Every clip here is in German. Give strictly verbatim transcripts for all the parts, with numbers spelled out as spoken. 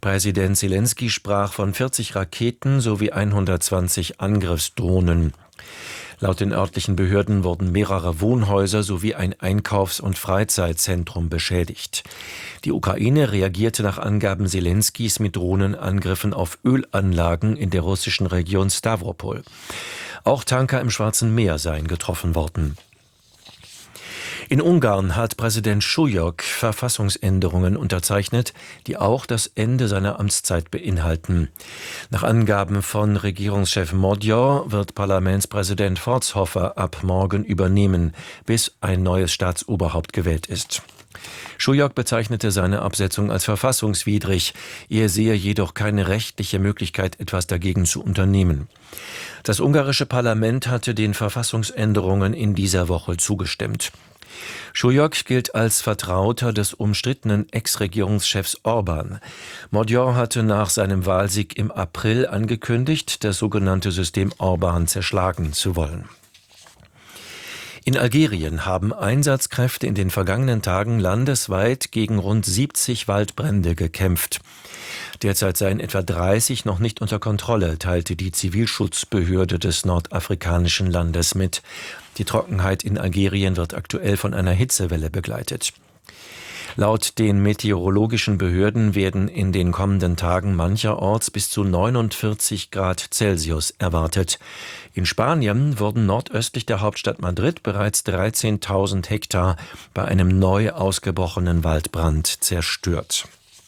Präsident Selenskyj sprach von vierzig Raketen sowie hundertzwanzig Angriffsdrohnen. Laut den örtlichen Behörden wurden mehrere Wohnhäuser sowie ein Einkaufs- und Freizeitzentrum beschädigt. Die Ukraine reagierte nach Angaben Selenskys mit Drohnenangriffen auf Ölanlagen in der russischen Region Stawropol. Auch Tanker im Schwarzen Meer seien getroffen worden. In Ungarn hat Präsident Sujok Verfassungsänderungen unterzeichnet, die auch das Ende seiner Amtszeit beinhalten. Nach Angaben von Regierungschef Magyar wird Parlamentspräsident Forsthofer ab morgen übernehmen, bis ein neues Staatsoberhaupt gewählt ist. Sujok bezeichnete seine Absetzung als verfassungswidrig. Er sehe jedoch keine rechtliche Möglichkeit, etwas dagegen zu unternehmen. Das ungarische Parlament hatte den Verfassungsänderungen in dieser Woche zugestimmt. Sujok gilt als Vertrauter des umstrittenen Ex-Regierungschefs Orbán. Magyar hatte nach seinem Wahlsieg im April angekündigt, das sogenannte System Orbán zerschlagen zu wollen. In Algerien haben Einsatzkräfte in den vergangenen Tagen landesweit gegen rund siebzig Waldbrände gekämpft. Derzeit seien etwa dreißig noch nicht unter Kontrolle, teilte die Zivilschutzbehörde des nordafrikanischen Landes mit. Die Trockenheit in Algerien wird aktuell von einer Hitzewelle begleitet. Laut den meteorologischen Behörden werden in den kommenden Tagen mancherorts bis zu neunundvierzig Grad Celsius erwartet. In Spanien wurden nordöstlich der Hauptstadt Madrid bereits dreizehntausend Hektar bei einem neu ausgebrochenen Waldbrand zerstört.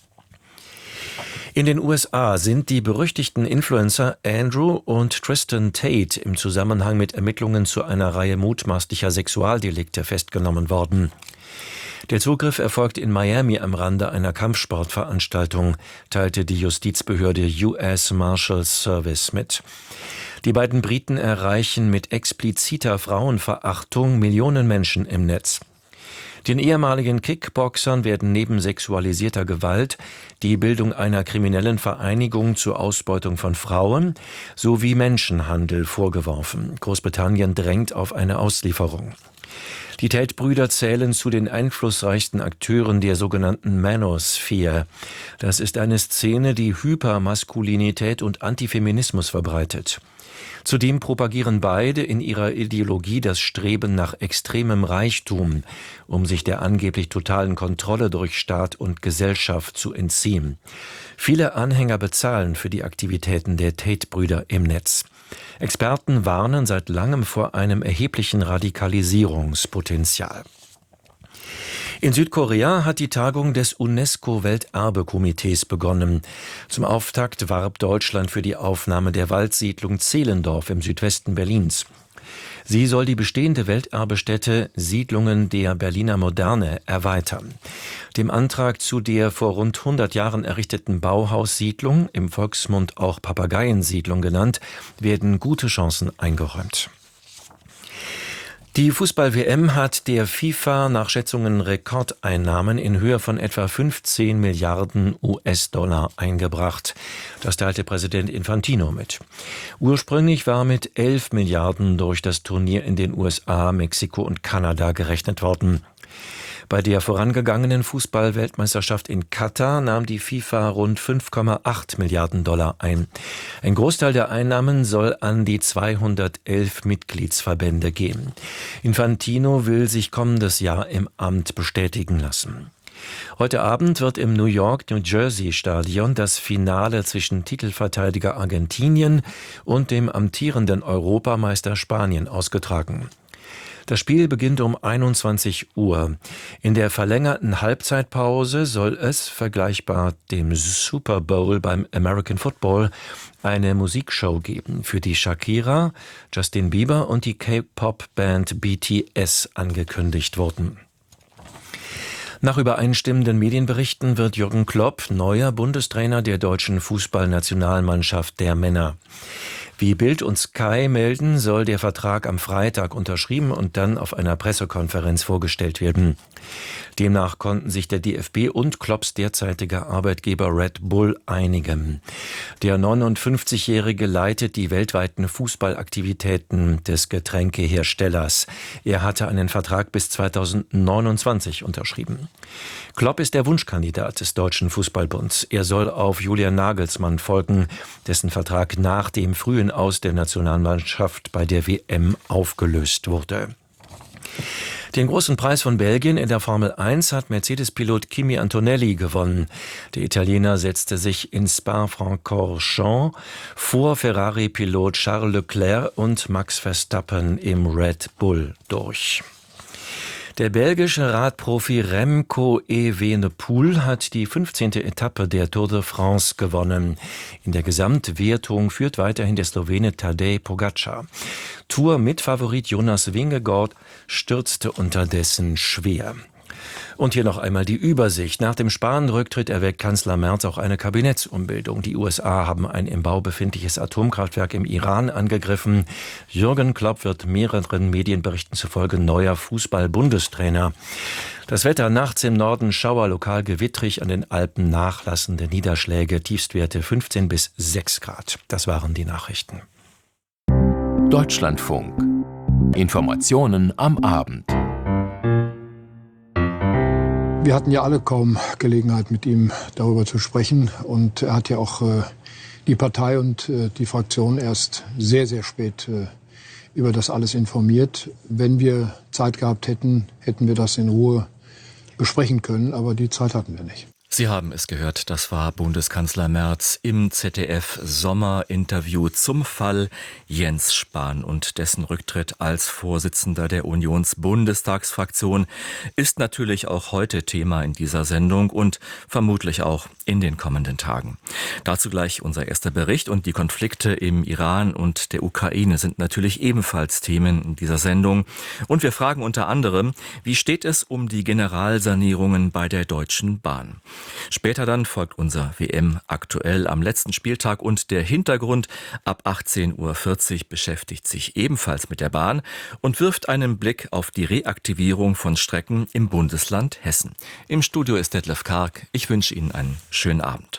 In den U S A sind die berüchtigten Influencer Andrew und Tristan Tate im Zusammenhang mit Ermittlungen zu einer Reihe mutmaßlicher Sexualdelikte festgenommen worden. Der Zugriff erfolgt in Miami am Rande einer Kampfsportveranstaltung, teilte die Justizbehörde U S Marshals Service mit. Die beiden Briten erreichen mit expliziter Frauenverachtung Millionen Menschen im Netz. Den ehemaligen Kickboxern werden neben sexualisierter Gewalt die Bildung einer kriminellen Vereinigung zur Ausbeutung von Frauen sowie Menschenhandel vorgeworfen. Großbritannien drängt auf eine Auslieferung. Die Tate-Brüder zählen zu den einflussreichsten Akteuren der sogenannten Manosphere. Das ist eine Szene, die Hypermaskulinität und Antifeminismus verbreitet. Zudem propagieren beide in ihrer Ideologie das Streben nach extremem Reichtum, um sich der angeblich totalen Kontrolle durch Staat und Gesellschaft zu entziehen. Viele Anhänger bezahlen für die Aktivitäten der Tate-Brüder im Netz. Experten warnen seit langem vor einem erheblichen Radikalisierungspotenzial. In Südkorea hat die Tagung des UNESCO-Welterbekomitees begonnen. Zum Auftakt warb Deutschland für die Aufnahme der Waldsiedlung Zehlendorf im Südwesten Berlins. Sie soll die bestehende Welterbestätte Siedlungen der Berliner Moderne erweitern. Dem Antrag zu der vor rund hundert Jahren errichteten Bauhaussiedlung, im Volksmund auch Papageiensiedlung genannt, werden gute Chancen eingeräumt. Die Fußball-W M hat der FIFA nach Schätzungen Rekordeinnahmen in Höhe von etwa fünfzehn Milliarden U S-Dollar eingebracht. Das teilte Präsident Infantino mit. Ursprünglich war mit elf Milliarden durch das Turnier in den U S A, Mexiko und Kanada gerechnet worden. Bei der vorangegangenen Fußball-Weltmeisterschaft in Katar nahm die FIFA rund fünf Komma acht Milliarden Dollar ein. Ein Großteil der Einnahmen soll an die zweihundertelf Mitgliedsverbände gehen. Infantino will sich kommendes Jahr im Amt bestätigen lassen. Heute Abend wird im New York-New Jersey-Stadion das Finale zwischen Titelverteidiger Argentinien und dem amtierenden Europameister Spanien ausgetragen. Das Spiel beginnt um einundzwanzig Uhr. In der verlängerten Halbzeitpause soll es, vergleichbar dem Super Bowl beim American Football, eine Musikshow geben, für die Shakira, Justin Bieber und die K-Pop-Band B T S angekündigt wurden. Nach übereinstimmenden Medienberichten wird Jürgen Klopp neuer Bundestrainer der deutschen Fußballnationalmannschaft der Männer. Wie Bild und Sky melden, soll der Vertrag am Freitag unterschrieben und dann auf einer Pressekonferenz vorgestellt werden. Demnach konnten sich der D F B und Klopps derzeitiger Arbeitgeber Red Bull einigen. Der neunundfünfzigjährige leitet die weltweiten Fußballaktivitäten des Getränkeherstellers. Er hatte einen Vertrag bis zweitausendneunundzwanzig unterschrieben. Klopp ist der Wunschkandidat des Deutschen Fußballbunds. Er soll auf Julian Nagelsmann folgen, dessen Vertrag nach dem frühen Aus der Nationalmannschaft bei der W M aufgelöst wurde. Den großen Preis von Belgien in der Formel eins hat Mercedes-Pilot Kimi Antonelli gewonnen. Der Italiener setzte sich in Spa-Francorchamps vor Ferrari-Pilot Charles Leclerc und Max Verstappen im Red Bull durch. Der belgische Radprofi Remco Evenepoel hat die fünfzehnte Etappe der Tour de France gewonnen. In der Gesamtwertung führt weiterhin der Slowene Tadej Pogačar. Tour-Mitfavorit Jonas Vingegaard stürzte unterdessen schwer. Und hier noch einmal die Übersicht. Nach dem Spahn-Rücktritt erwägt Kanzler Merz auch eine Kabinettsumbildung. Die U S A haben ein im Bau befindliches Atomkraftwerk im Iran angegriffen. Jürgen Klopp wird mehreren Medienberichten zufolge neuer Fußball-Bundestrainer. Das Wetter nachts im Norden Schauer, lokal gewittrig, an den Alpen nachlassende Niederschläge, Tiefstwerte fünfzehn bis sechs Grad. Das waren die Nachrichten. Deutschlandfunk. Informationen am Abend. Wir hatten ja alle kaum Gelegenheit, mit ihm darüber zu sprechen. Und er hat ja auch äh, die Partei und äh, die Fraktion erst sehr, sehr spät äh, über das alles informiert. Wenn wir Zeit gehabt hätten, hätten wir das in Ruhe besprechen können. Aber die Zeit hatten wir nicht. Sie haben es gehört, das war Bundeskanzler Merz im Z D F-Sommerinterview zum Fall Jens Spahn und dessen Rücktritt als Vorsitzender der Unionsbundestagsfraktion ist natürlich auch heute Thema in dieser Sendung und vermutlich auch in den kommenden Tagen. Dazu gleich unser erster Bericht, und die Konflikte im Iran und der Ukraine sind natürlich ebenfalls Themen in dieser Sendung. Und wir fragen unter anderem, wie steht es um die Generalsanierungen bei der Deutschen Bahn? Später dann folgt unser W M aktuell am letzten Spieltag, und der Hintergrund ab achtzehn Uhr vierzig beschäftigt sich ebenfalls mit der Bahn und wirft einen Blick auf die Reaktivierung von Strecken im Bundesland Hessen. Im Studio ist Detlef Karg. Ich wünsche Ihnen einen schönen Abend.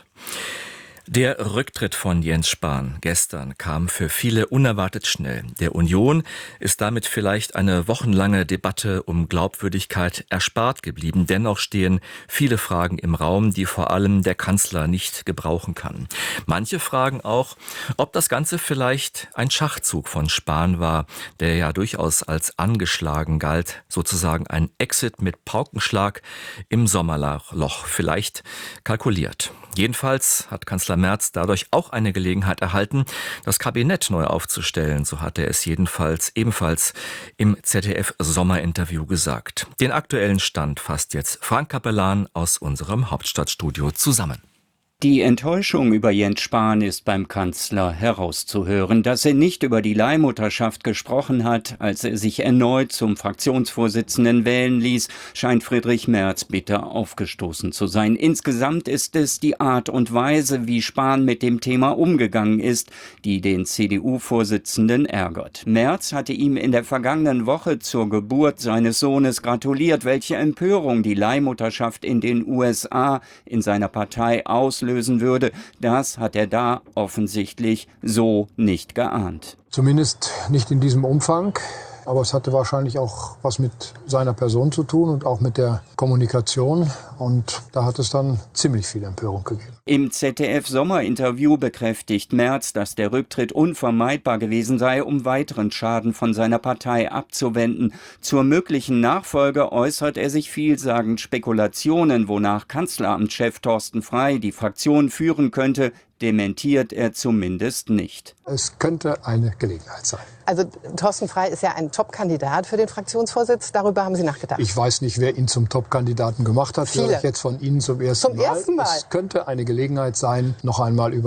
Der Rücktritt von Jens Spahn gestern kam für viele unerwartet schnell. Der Union ist damit vielleicht eine wochenlange Debatte um Glaubwürdigkeit erspart geblieben. Dennoch stehen viele Fragen im Raum, die vor allem der Kanzler nicht gebrauchen kann. Manche fragen auch, ob das Ganze vielleicht ein Schachzug von Spahn war, der ja durchaus als angeschlagen galt, sozusagen ein Exit mit Paukenschlag im Sommerloch, vielleicht kalkuliert. Jedenfalls hat Kanzler Merz dadurch auch eine Gelegenheit erhalten, das Kabinett neu aufzustellen. So hat er es jedenfalls ebenfalls im Z D F-Sommerinterview gesagt. Den aktuellen Stand fasst jetzt Frank Capellan aus unserem Hauptstadtstudio zusammen. Die Enttäuschung über Jens Spahn ist beim Kanzler herauszuhören. Dass er nicht über die Leihmutterschaft gesprochen hat, als er sich erneut zum Fraktionsvorsitzenden wählen ließ, scheint Friedrich Merz bitter aufgestoßen zu sein. Insgesamt ist es die Art und Weise, wie Spahn mit dem Thema umgegangen ist, die den C D U-Vorsitzenden ärgert. Merz hatte ihm in der vergangenen Woche zur Geburt seines Sohnes gratuliert. Welche Empörung die Leihmutterschaft in den U S A in seiner Partei auslöst, lösen würde, das hat er da offensichtlich so nicht geahnt. Zumindest nicht in diesem Umfang. Aber es hatte wahrscheinlich auch was mit seiner Person zu tun und auch mit der Kommunikation. Und da hat es dann ziemlich viel Empörung gegeben. Im Z D F-Sommerinterview bekräftigt Merz, dass der Rücktritt unvermeidbar gewesen sei, um weiteren Schaden von seiner Partei abzuwenden. Zur möglichen Nachfolge äußert er sich vielsagend. Spekulationen, wonach Kanzleramtschef Thorsten Frey die Fraktion führen könnte, dementiert er zumindest nicht. Es könnte eine Gelegenheit sein. Also Thorsten Frey ist ja ein Top-Kandidat für den Fraktionsvorsitz. Darüber haben Sie nachgedacht? Ich weiß nicht, wer ihn zum Top-Kandidaten gemacht hat. Viele. Höre ich jetzt von Ihnen zum ersten zum Mal. Ersten Mal. Es könnte eine Gelegenheit sein, noch einmal über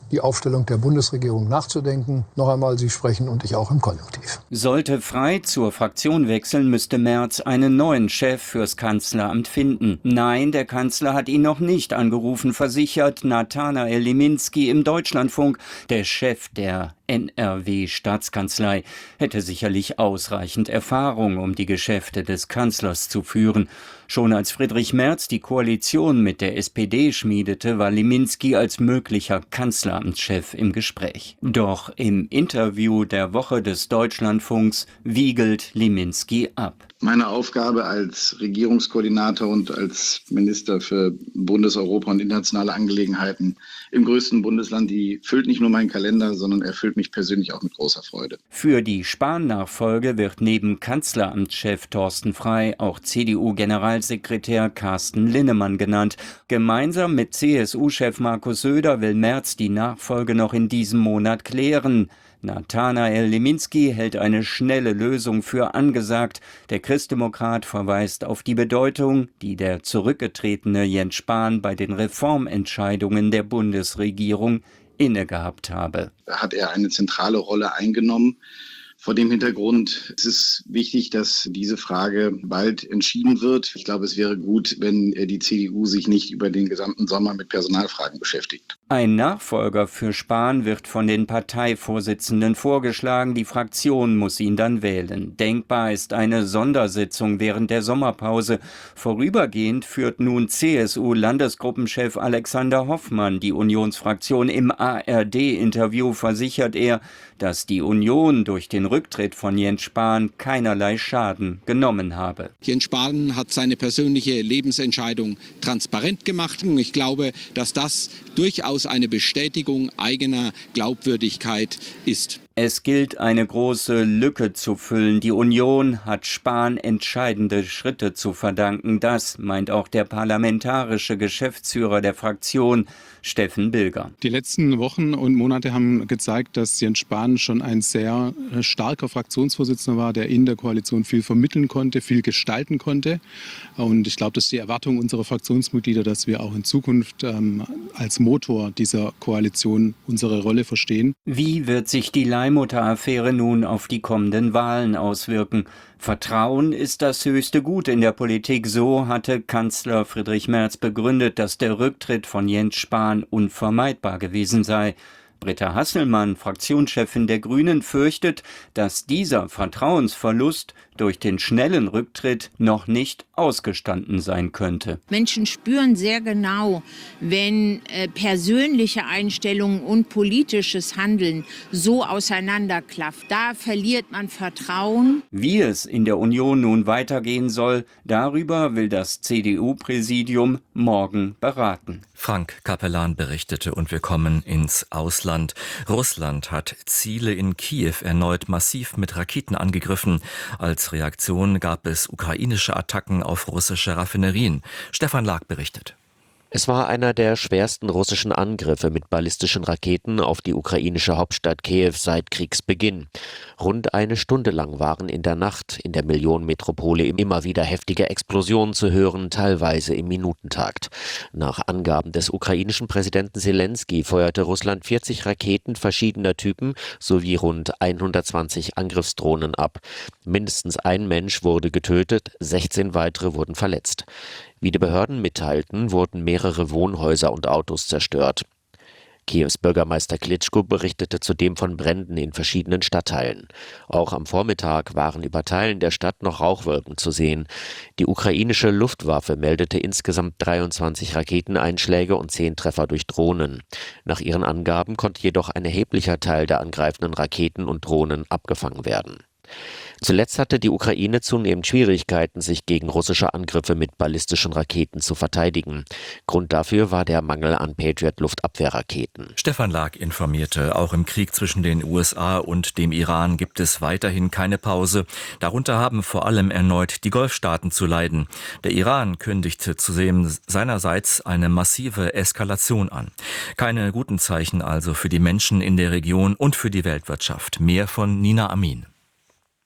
die Aufstellung der Bundesregierung nachzudenken. Noch einmal, Sie sprechen und ich auch im Konjunktiv. Sollte Frey zur Fraktion wechseln, müsste Merz einen neuen Chef fürs Kanzleramt finden. Nein, der Kanzler hat ihn noch nicht angerufen, versichert Nathanael Liminski im Deutschlandfunk. Der Chef der N R W-Staatskanzlei hätte sicherlich ausreichend Erfahrung, um die Geschäfte des Kanzlers zu führen. Schon als Friedrich Merz die Koalition mit der S P D schmiedete, war Liminski als möglicher Kanzleramtschef im Gespräch. Doch im Interview der Woche des Deutschlandfunks wiegelt Liminski ab. Meine Aufgabe als Regierungskoordinator und als Minister für Bundes-, Europa- und internationale Angelegenheiten im größten Bundesland, die füllt nicht nur meinen Kalender, sondern erfüllt mich persönlich auch mit großer Freude. Für die Spahn-Nachfolge wird neben Kanzleramtschef Thorsten Frey auch C D U-Generalsekretär Carsten Linnemann genannt. Gemeinsam mit C S U-Chef Markus Söder will Merz die Nachfolge noch in diesem Monat klären. Nathanael Liminski hält eine schnelle Lösung für angesagt. Der Christdemokrat verweist auf die Bedeutung, die der zurückgetretene Jens Spahn bei den Reformentscheidungen der Bundesregierung innegehabt habe. Da hat er eine zentrale Rolle eingenommen. Vor dem Hintergrund ist es wichtig, dass diese Frage bald entschieden wird. Ich glaube, es wäre gut, wenn die C D U sich nicht über den gesamten Sommer mit Personalfragen beschäftigt. Ein Nachfolger für Spahn wird von den Parteivorsitzenden vorgeschlagen. Die Fraktion muss ihn dann wählen. Denkbar ist eine Sondersitzung während der Sommerpause. Vorübergehend führt nun C S U-Landesgruppenchef Alexander Hoffmann die Unionsfraktion. Im A R D-Interview versichert er, dass die Union durch den Rücktritt von Jens Spahn keinerlei Schaden genommen habe. Jens Spahn hat seine persönliche Lebensentscheidung transparent gemacht. Und ich glaube, dass das durchaus eine Bestätigung eigener Glaubwürdigkeit ist. Es gilt, eine große Lücke zu füllen. Die Union hat Spahn entscheidende Schritte zu verdanken. Das meint auch der parlamentarische Geschäftsführer der Fraktion, Steffen Bilger. Die letzten Wochen und Monate haben gezeigt, dass Jens Spahn schon ein sehr starker Fraktionsvorsitzender war, der in der Koalition viel vermitteln konnte, viel gestalten konnte. Und ich glaube, das ist die Erwartung unserer Fraktionsmitglieder, dass wir auch in Zukunft ähm, als Motor dieser Koalition unsere Rolle verstehen. Wie wird sich die Leihmutter-Affäre nun auf die kommenden Wahlen auswirken? Vertrauen ist das höchste Gut in der Politik. So hatte Kanzler Friedrich Merz begründet, dass der Rücktritt von Jens Spahn unvermeidbar gewesen sei. Britta Hasselmann, Fraktionschefin der Grünen, fürchtet, dass dieser Vertrauensverlust durch den schnellen Rücktritt noch nicht ausgestanden sein könnte. Menschen spüren sehr genau, wenn äh, persönliche Einstellungen und politisches Handeln so auseinanderklafft. Da verliert man Vertrauen. Wie es in der Union nun weitergehen soll, darüber will das C D U-Präsidium morgen beraten. Frank Kapellan berichtete und wir kommen ins Ausland. Russland hat Ziele in Kiew erneut massiv mit Raketen angegriffen. Als Reaktion gab es ukrainische Attacken auf russische Raffinerien. Stefan Lag berichtet. Es war einer der schwersten russischen Angriffe mit ballistischen Raketen auf die ukrainische Hauptstadt Kiew seit Kriegsbeginn. Rund eine Stunde lang waren in der Nacht in der Millionenmetropole immer wieder heftige Explosionen zu hören, teilweise im Minutentakt. Nach Angaben des ukrainischen Präsidenten Selenskyj feuerte Russland vierzig Raketen verschiedener Typen sowie rund hundertzwanzig Angriffsdrohnen ab. Mindestens ein Mensch wurde getötet, sechzehn weitere wurden verletzt. Wie die Behörden mitteilten, wurden mehrere Wohnhäuser und Autos zerstört. Kiews Bürgermeister Klitschko berichtete zudem von Bränden in verschiedenen Stadtteilen. Auch am Vormittag waren über Teilen der Stadt noch Rauchwolken zu sehen. Die ukrainische Luftwaffe meldete insgesamt dreiundzwanzig Raketeneinschläge und zehn Treffer durch Drohnen. Nach ihren Angaben konnte jedoch ein erheblicher Teil der angreifenden Raketen und Drohnen abgefangen werden. Zuletzt hatte die Ukraine zunehmend Schwierigkeiten, sich gegen russische Angriffe mit ballistischen Raketen zu verteidigen. Grund dafür war der Mangel an Patriot-Luftabwehrraketen. Stefan Lag informierte, auch im Krieg zwischen den U S A und dem Iran gibt es weiterhin keine Pause. Darunter haben vor allem erneut die Golfstaaten zu leiden. Der Iran kündigte zudem seinerseits eine massive Eskalation an. Keine guten Zeichen also für die Menschen in der Region und für die Weltwirtschaft. Mehr von Nina Amin.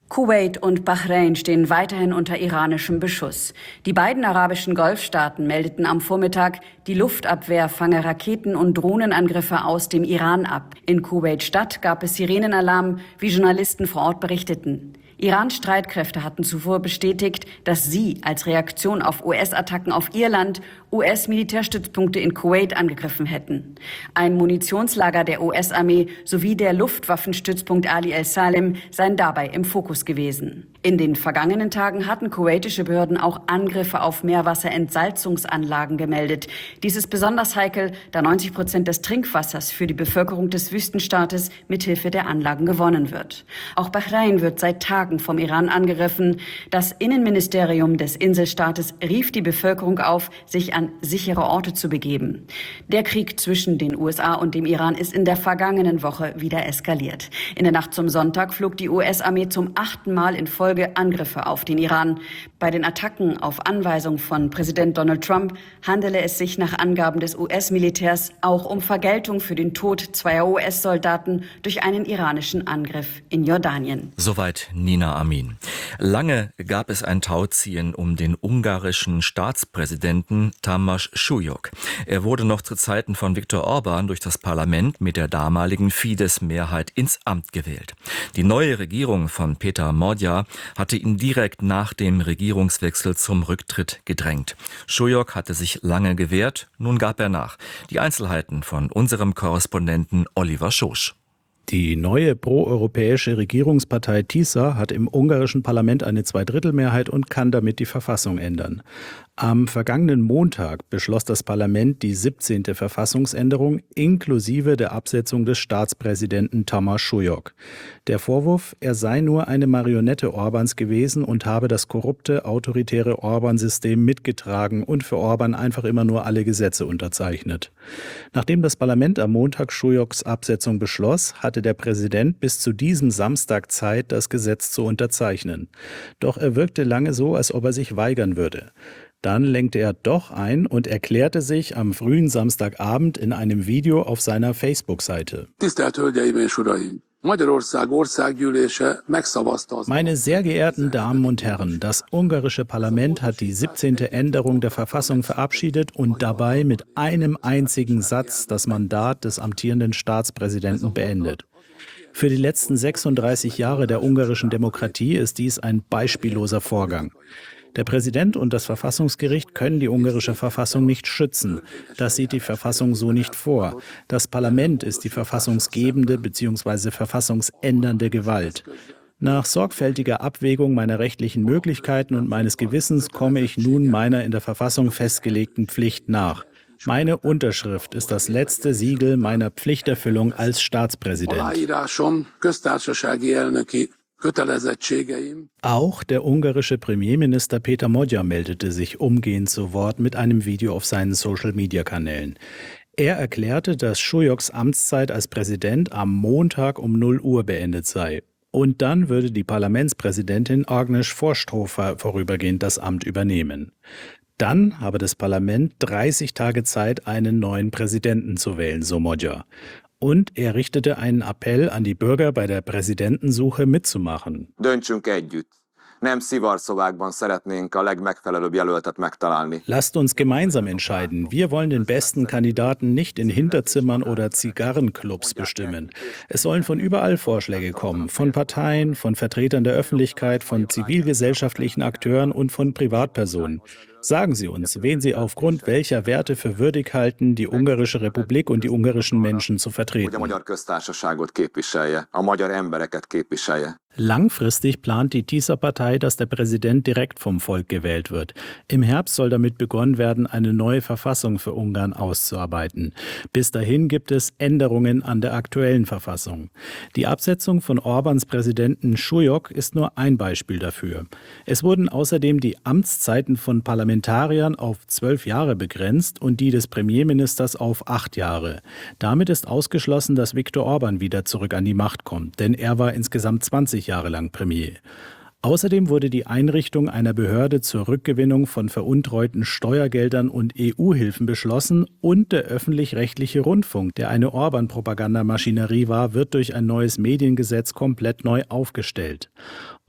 Kuwait und Bahrain stehen weiterhin unter iranischem Beschuss. Die beiden arabischen Golfstaaten meldeten am Vormittag, die Luftabwehr fange Raketen- und Drohnenangriffe aus dem Iran ab. In Kuwait-Stadt gab es Sirenenalarm, wie Journalisten vor Ort berichteten. Irans Streitkräfte hatten zuvor bestätigt, dass sie als Reaktion auf U S-Attacken auf ihr Land U S-Militärstützpunkte in Kuwait angegriffen hätten. Ein Munitionslager der U S-Armee sowie der Luftwaffenstützpunkt Ali el-Salem seien dabei im Fokus gewesen. In den vergangenen Tagen hatten kuwaitische Behörden auch Angriffe auf Meerwasserentsalzungsanlagen gemeldet. Dies ist besonders heikel, da neunzig Prozent des Trinkwassers für die Bevölkerung des Wüstenstaates mithilfe der Anlagen gewonnen wird. Auch Bahrain wird seit Tagen vom Iran angegriffen. Das Innenministerium des Inselstaates rief die Bevölkerung auf, sich an sichere Orte zu begeben. Der Krieg zwischen den U S A und dem Iran ist in der vergangenen Woche wieder eskaliert. In der Nacht zum Sonntag flog die U S-Armee zum achten Mal in Folge Angriffe auf den Iran. Bei den Attacken auf Anweisung von Präsident Donald Trump handele es sich nach Angaben des U S-Militärs auch um Vergeltung für den Tod zweier U S-Soldaten durch einen iranischen Angriff in Jordanien. Soweit Nina Amin. Lange gab es ein Tauziehen um den ungarischen Staatspräsidenten Tamás Súlyog. Er wurde noch zu Zeiten von Viktor Orbán durch das Parlament mit der damaligen Fidesz-Mehrheit ins Amt gewählt. Die neue Regierung von Péter Magyar hatte ihn direkt nach dem Regierungswechsel zum Rücktritt gedrängt. Súlyog hatte sich lange gewehrt, nun gab er nach. Die Einzelheiten von unserem Korrespondenten Oliver Schosch. Die neue proeuropäische Regierungspartei TISA hat im ungarischen Parlament eine Zweidrittelmehrheit und kann damit die Verfassung ändern. Am vergangenen Montag beschloss das Parlament die siebzehnte Verfassungsänderung inklusive der Absetzung des Staatspräsidenten Tamás Súlyog. Der Vorwurf, er sei nur eine Marionette Orbáns gewesen und habe das korrupte, autoritäre Orbán-System mitgetragen und für Orbán einfach immer nur alle Gesetze unterzeichnet. Nachdem das Parlament am Montag Súlyogs Absetzung beschloss, hatte der Präsident bis zu diesem Samstag Zeit, das Gesetz zu unterzeichnen. Doch er wirkte lange so, als ob er sich weigern würde. Dann lenkte er doch ein und erklärte sich am frühen Samstagabend in einem Video auf seiner Facebook-Seite. Meine sehr geehrten Damen und Herren, das ungarische Parlament hat die siebzehnte Änderung der Verfassung verabschiedet und dabei mit einem einzigen Satz das Mandat des amtierenden Staatspräsidenten beendet. Für die letzten sechsunddreißig Jahre der ungarischen Demokratie ist dies ein beispielloser Vorgang. Der Präsident und das Verfassungsgericht können die ungarische Verfassung nicht schützen. Das sieht die Verfassung so nicht vor. Das Parlament ist die verfassungsgebende bzw. verfassungsändernde Gewalt. Nach sorgfältiger Abwägung meiner rechtlichen Möglichkeiten und meines Gewissens komme ich nun meiner in der Verfassung festgelegten Pflicht nach. Meine Unterschrift ist das letzte Siegel meiner Pflichterfüllung als Staatspräsident. Auch der ungarische Premierminister Péter Magyar meldete sich umgehend zu Wort mit einem Video auf seinen Social-Media-Kanälen. Er erklärte, dass Súlyogs Amtszeit als Präsident am Montag um null Uhr beendet sei. Und dann würde die Parlamentspräsidentin Agnes Forsthofer vorübergehend das Amt übernehmen. Dann habe das Parlament dreißig Tage Zeit, einen neuen Präsidenten zu wählen, so Magyar. Und er richtete einen Appell an die Bürger, bei der Präsidentensuche mitzumachen. Lasst uns gemeinsam entscheiden. Wir wollen den besten Kandidaten nicht in Hinterzimmern oder Zigarrenclubs bestimmen. Es sollen von überall Vorschläge kommen, von Parteien, von Vertretern der Öffentlichkeit, von zivilgesellschaftlichen Akteuren und von Privatpersonen. Sagen Sie uns, wen Sie aufgrund welcher Werte für würdig halten, die ungarische Republik und die ungarischen Menschen zu vertreten. Langfristig plant die TISA-Partei, dass der Präsident direkt vom Volk gewählt wird. Im Herbst soll damit begonnen werden, eine neue Verfassung für Ungarn auszuarbeiten. Bis dahin gibt es Änderungen an der aktuellen Verfassung. Die Absetzung von Orbáns Präsidenten Súlyog ist nur ein Beispiel dafür. Es wurden außerdem die Amtszeiten von Parlamentariern auf zwölf Jahre begrenzt und die des Premierministers auf acht Jahre. Damit ist ausgeschlossen, dass Viktor Orbán wieder zurück an die Macht kommt, denn er war insgesamt zwanzig Jahre lang Premier. Außerdem wurde die Einrichtung einer Behörde zur Rückgewinnung von veruntreuten Steuergeldern und E U-Hilfen beschlossen und der öffentlich-rechtliche Rundfunk, der eine Orbán-Propagandamaschinerie war, wird durch ein neues Mediengesetz komplett neu aufgestellt.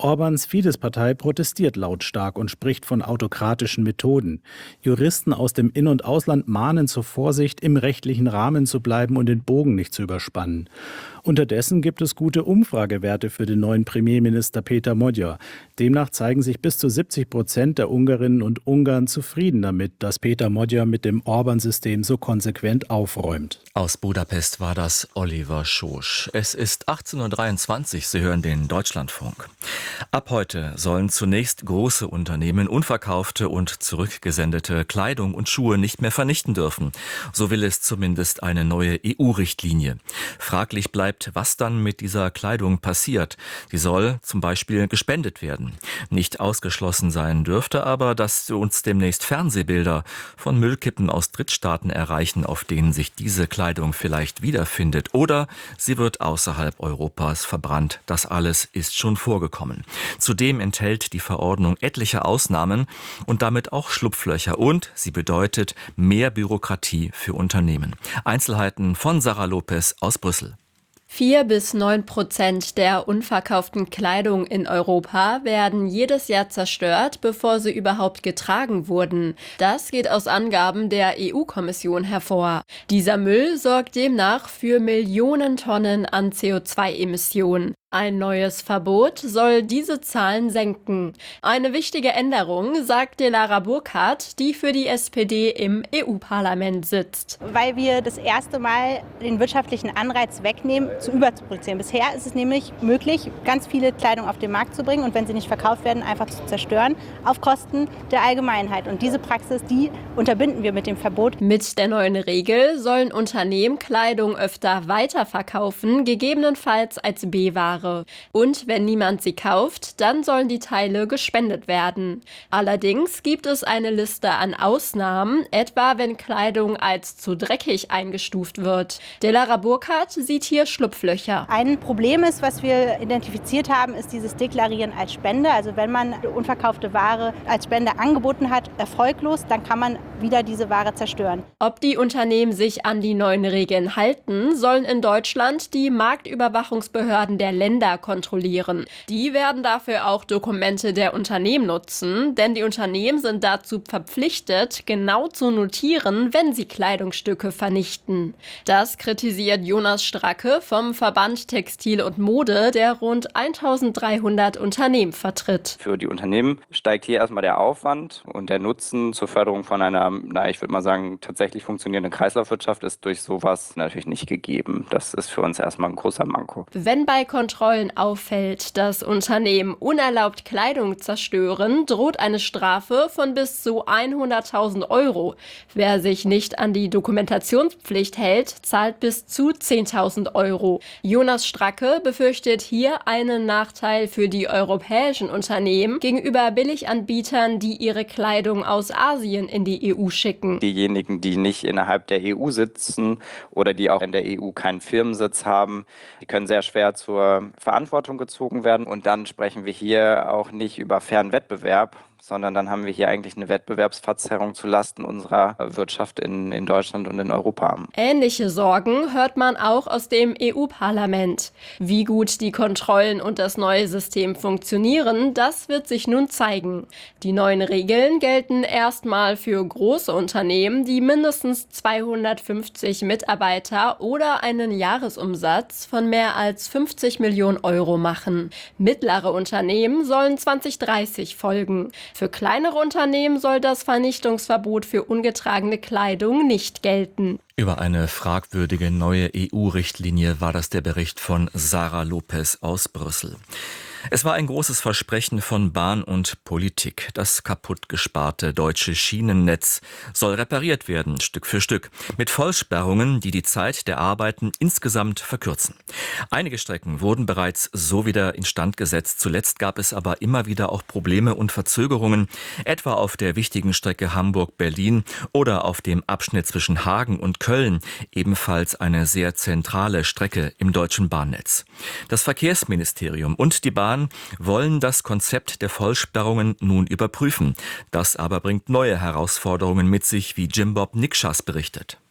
Orbáns Fidesz-Partei protestiert lautstark und spricht von autokratischen Methoden. Juristen aus dem In- und Ausland mahnen zur Vorsicht, im rechtlichen Rahmen zu bleiben und den Bogen nicht zu überspannen. Unterdessen gibt es gute Umfragewerte für den neuen Premierminister Péter Magyar. Demnach zeigen sich bis zu siebzig Prozent der Ungarinnen und Ungarn zufrieden damit, dass Péter Magyar mit dem Orbán-System so konsequent aufräumt. Aus Budapest war das Oliver Schosch. Es ist achtzehn Uhr dreiundzwanzig, Sie hören den Deutschlandfunk. Ab heute sollen zunächst große Unternehmen unverkaufte und zurückgesendete Kleidung und Schuhe nicht mehr vernichten dürfen. So will es zumindest eine neue E U-Richtlinie. Fraglich bleibt, was dann mit dieser Kleidung passiert. Sie soll zum Beispiel gespendet werden. Nicht ausgeschlossen sein dürfte aber, dass uns demnächst Fernsehbilder von Müllkippen aus Drittstaaten erreichen, auf denen sich diese Kleidung vielleicht wiederfindet. Oder sie wird außerhalb Europas verbrannt. Das alles ist schon vorgekommen. Zudem enthält die Verordnung etliche Ausnahmen und damit auch Schlupflöcher. Und sie bedeutet mehr Bürokratie für Unternehmen. Einzelheiten von Sarah Lopez aus Brüssel. Vier bis neun Prozent der unverkauften Kleidung in Europa werden jedes Jahr zerstört, bevor sie überhaupt getragen wurden. Das geht aus Angaben der E U-Kommission hervor. Dieser Müll sorgt demnach für Millionen Tonnen an C O zwei Emissionen. Ein neues Verbot soll diese Zahlen senken. Eine wichtige Änderung, sagt Delara Burkhardt, die für die S P D im E U-Parlament sitzt. Weil wir das erste Mal den wirtschaftlichen Anreiz wegnehmen, zu überzuproduzieren. Bisher ist es nämlich möglich, ganz viele Kleidung auf den Markt zu bringen und wenn sie nicht verkauft werden, einfach zu zerstören, auf Kosten der Allgemeinheit. Und diese Praxis, die unterbinden wir mit dem Verbot. Mit der neuen Regel sollen Unternehmen Kleidung öfter weiterverkaufen, gegebenenfalls als B-Ware. Und wenn niemand sie kauft, dann sollen die Teile gespendet werden. Allerdings gibt es eine Liste an Ausnahmen, etwa wenn Kleidung als zu dreckig eingestuft wird. Delara Burkhardt sieht hier Schlupflöcher. Ein Problem ist, was wir identifiziert haben, ist dieses Deklarieren als Spende. Also wenn man unverkaufte Ware als Spende angeboten hat, erfolglos, dann kann man wieder diese Ware zerstören. Ob die Unternehmen sich an die neuen Regeln halten, sollen in Deutschland die Marktüberwachungsbehörden der Länder kontrollieren. Die werden dafür auch Dokumente der Unternehmen nutzen, denn die Unternehmen sind dazu verpflichtet, genau zu notieren, wenn sie Kleidungsstücke vernichten. Das kritisiert Jonas Stracke vom Verband Textil und Mode, der rund eintausenddreihundert Unternehmen vertritt. Für die Unternehmen steigt hier erstmal der Aufwand und der Nutzen zur Förderung von einer, na, ich würde mal sagen, tatsächlich funktionierenden Kreislaufwirtschaft ist durch sowas natürlich nicht gegeben. Das ist für uns erstmal ein großer Manko. Wenn bei Kontrollen auffällt, dass Unternehmen unerlaubt Kleidung zerstören, droht eine Strafe von bis zu hunderttausend Euro. Wer sich nicht an die Dokumentationspflicht hält, zahlt bis zu zehntausend Euro. Jonas Stracke befürchtet hier einen Nachteil für die europäischen Unternehmen gegenüber Billiganbietern, die ihre Kleidung aus Asien in die E U schicken. Diejenigen, die nicht innerhalb der E U sitzen oder die auch in der E U keinen Firmensitz haben, die können sehr schwer zur Verantwortung gezogen werden. Und dann sprechen wir hier auch nicht über fairen Wettbewerb, sondern dann haben wir hier eigentlich eine Wettbewerbsverzerrung zulasten unserer Wirtschaft in, in Deutschland und in Europa. Ähnliche Sorgen hört man auch aus dem E U-Parlament. Wie gut die Kontrollen und das neue System funktionieren, das wird sich nun zeigen. Die neuen Regeln gelten erstmal für große Unternehmen, die mindestens zweihundertfünfzig Mitarbeiter oder einen Jahresumsatz von mehr als fünfzig Millionen Euro machen. Mittlere Unternehmen sollen zwanzig dreißig folgen. Für kleinere Unternehmen soll das Vernichtungsverbot für ungetragene Kleidung nicht gelten. Über eine fragwürdige neue E U-Richtlinie war das der Bericht von Sarah Lopez aus Brüssel. Es war ein großes Versprechen von Bahn und Politik. Das kaputtgesparte deutsche Schienennetz soll repariert werden, Stück für Stück, mit Vollsperrungen, die die Zeit der Arbeiten insgesamt verkürzen. Einige Strecken wurden bereits so wieder instand gesetzt. Zuletzt gab es aber immer wieder auch Probleme und Verzögerungen, etwa auf der wichtigen Strecke Hamburg-Berlin oder auf dem Abschnitt zwischen Hagen und Köln, ebenfalls eine sehr zentrale Strecke im deutschen Bahnnetz. Das Verkehrsministerium und die Bahn wollen das Konzept der Vollsperrungen nun überprüfen. Das aber bringt neue Herausforderungen mit sich, wie Jim Bob Nikschas berichtet.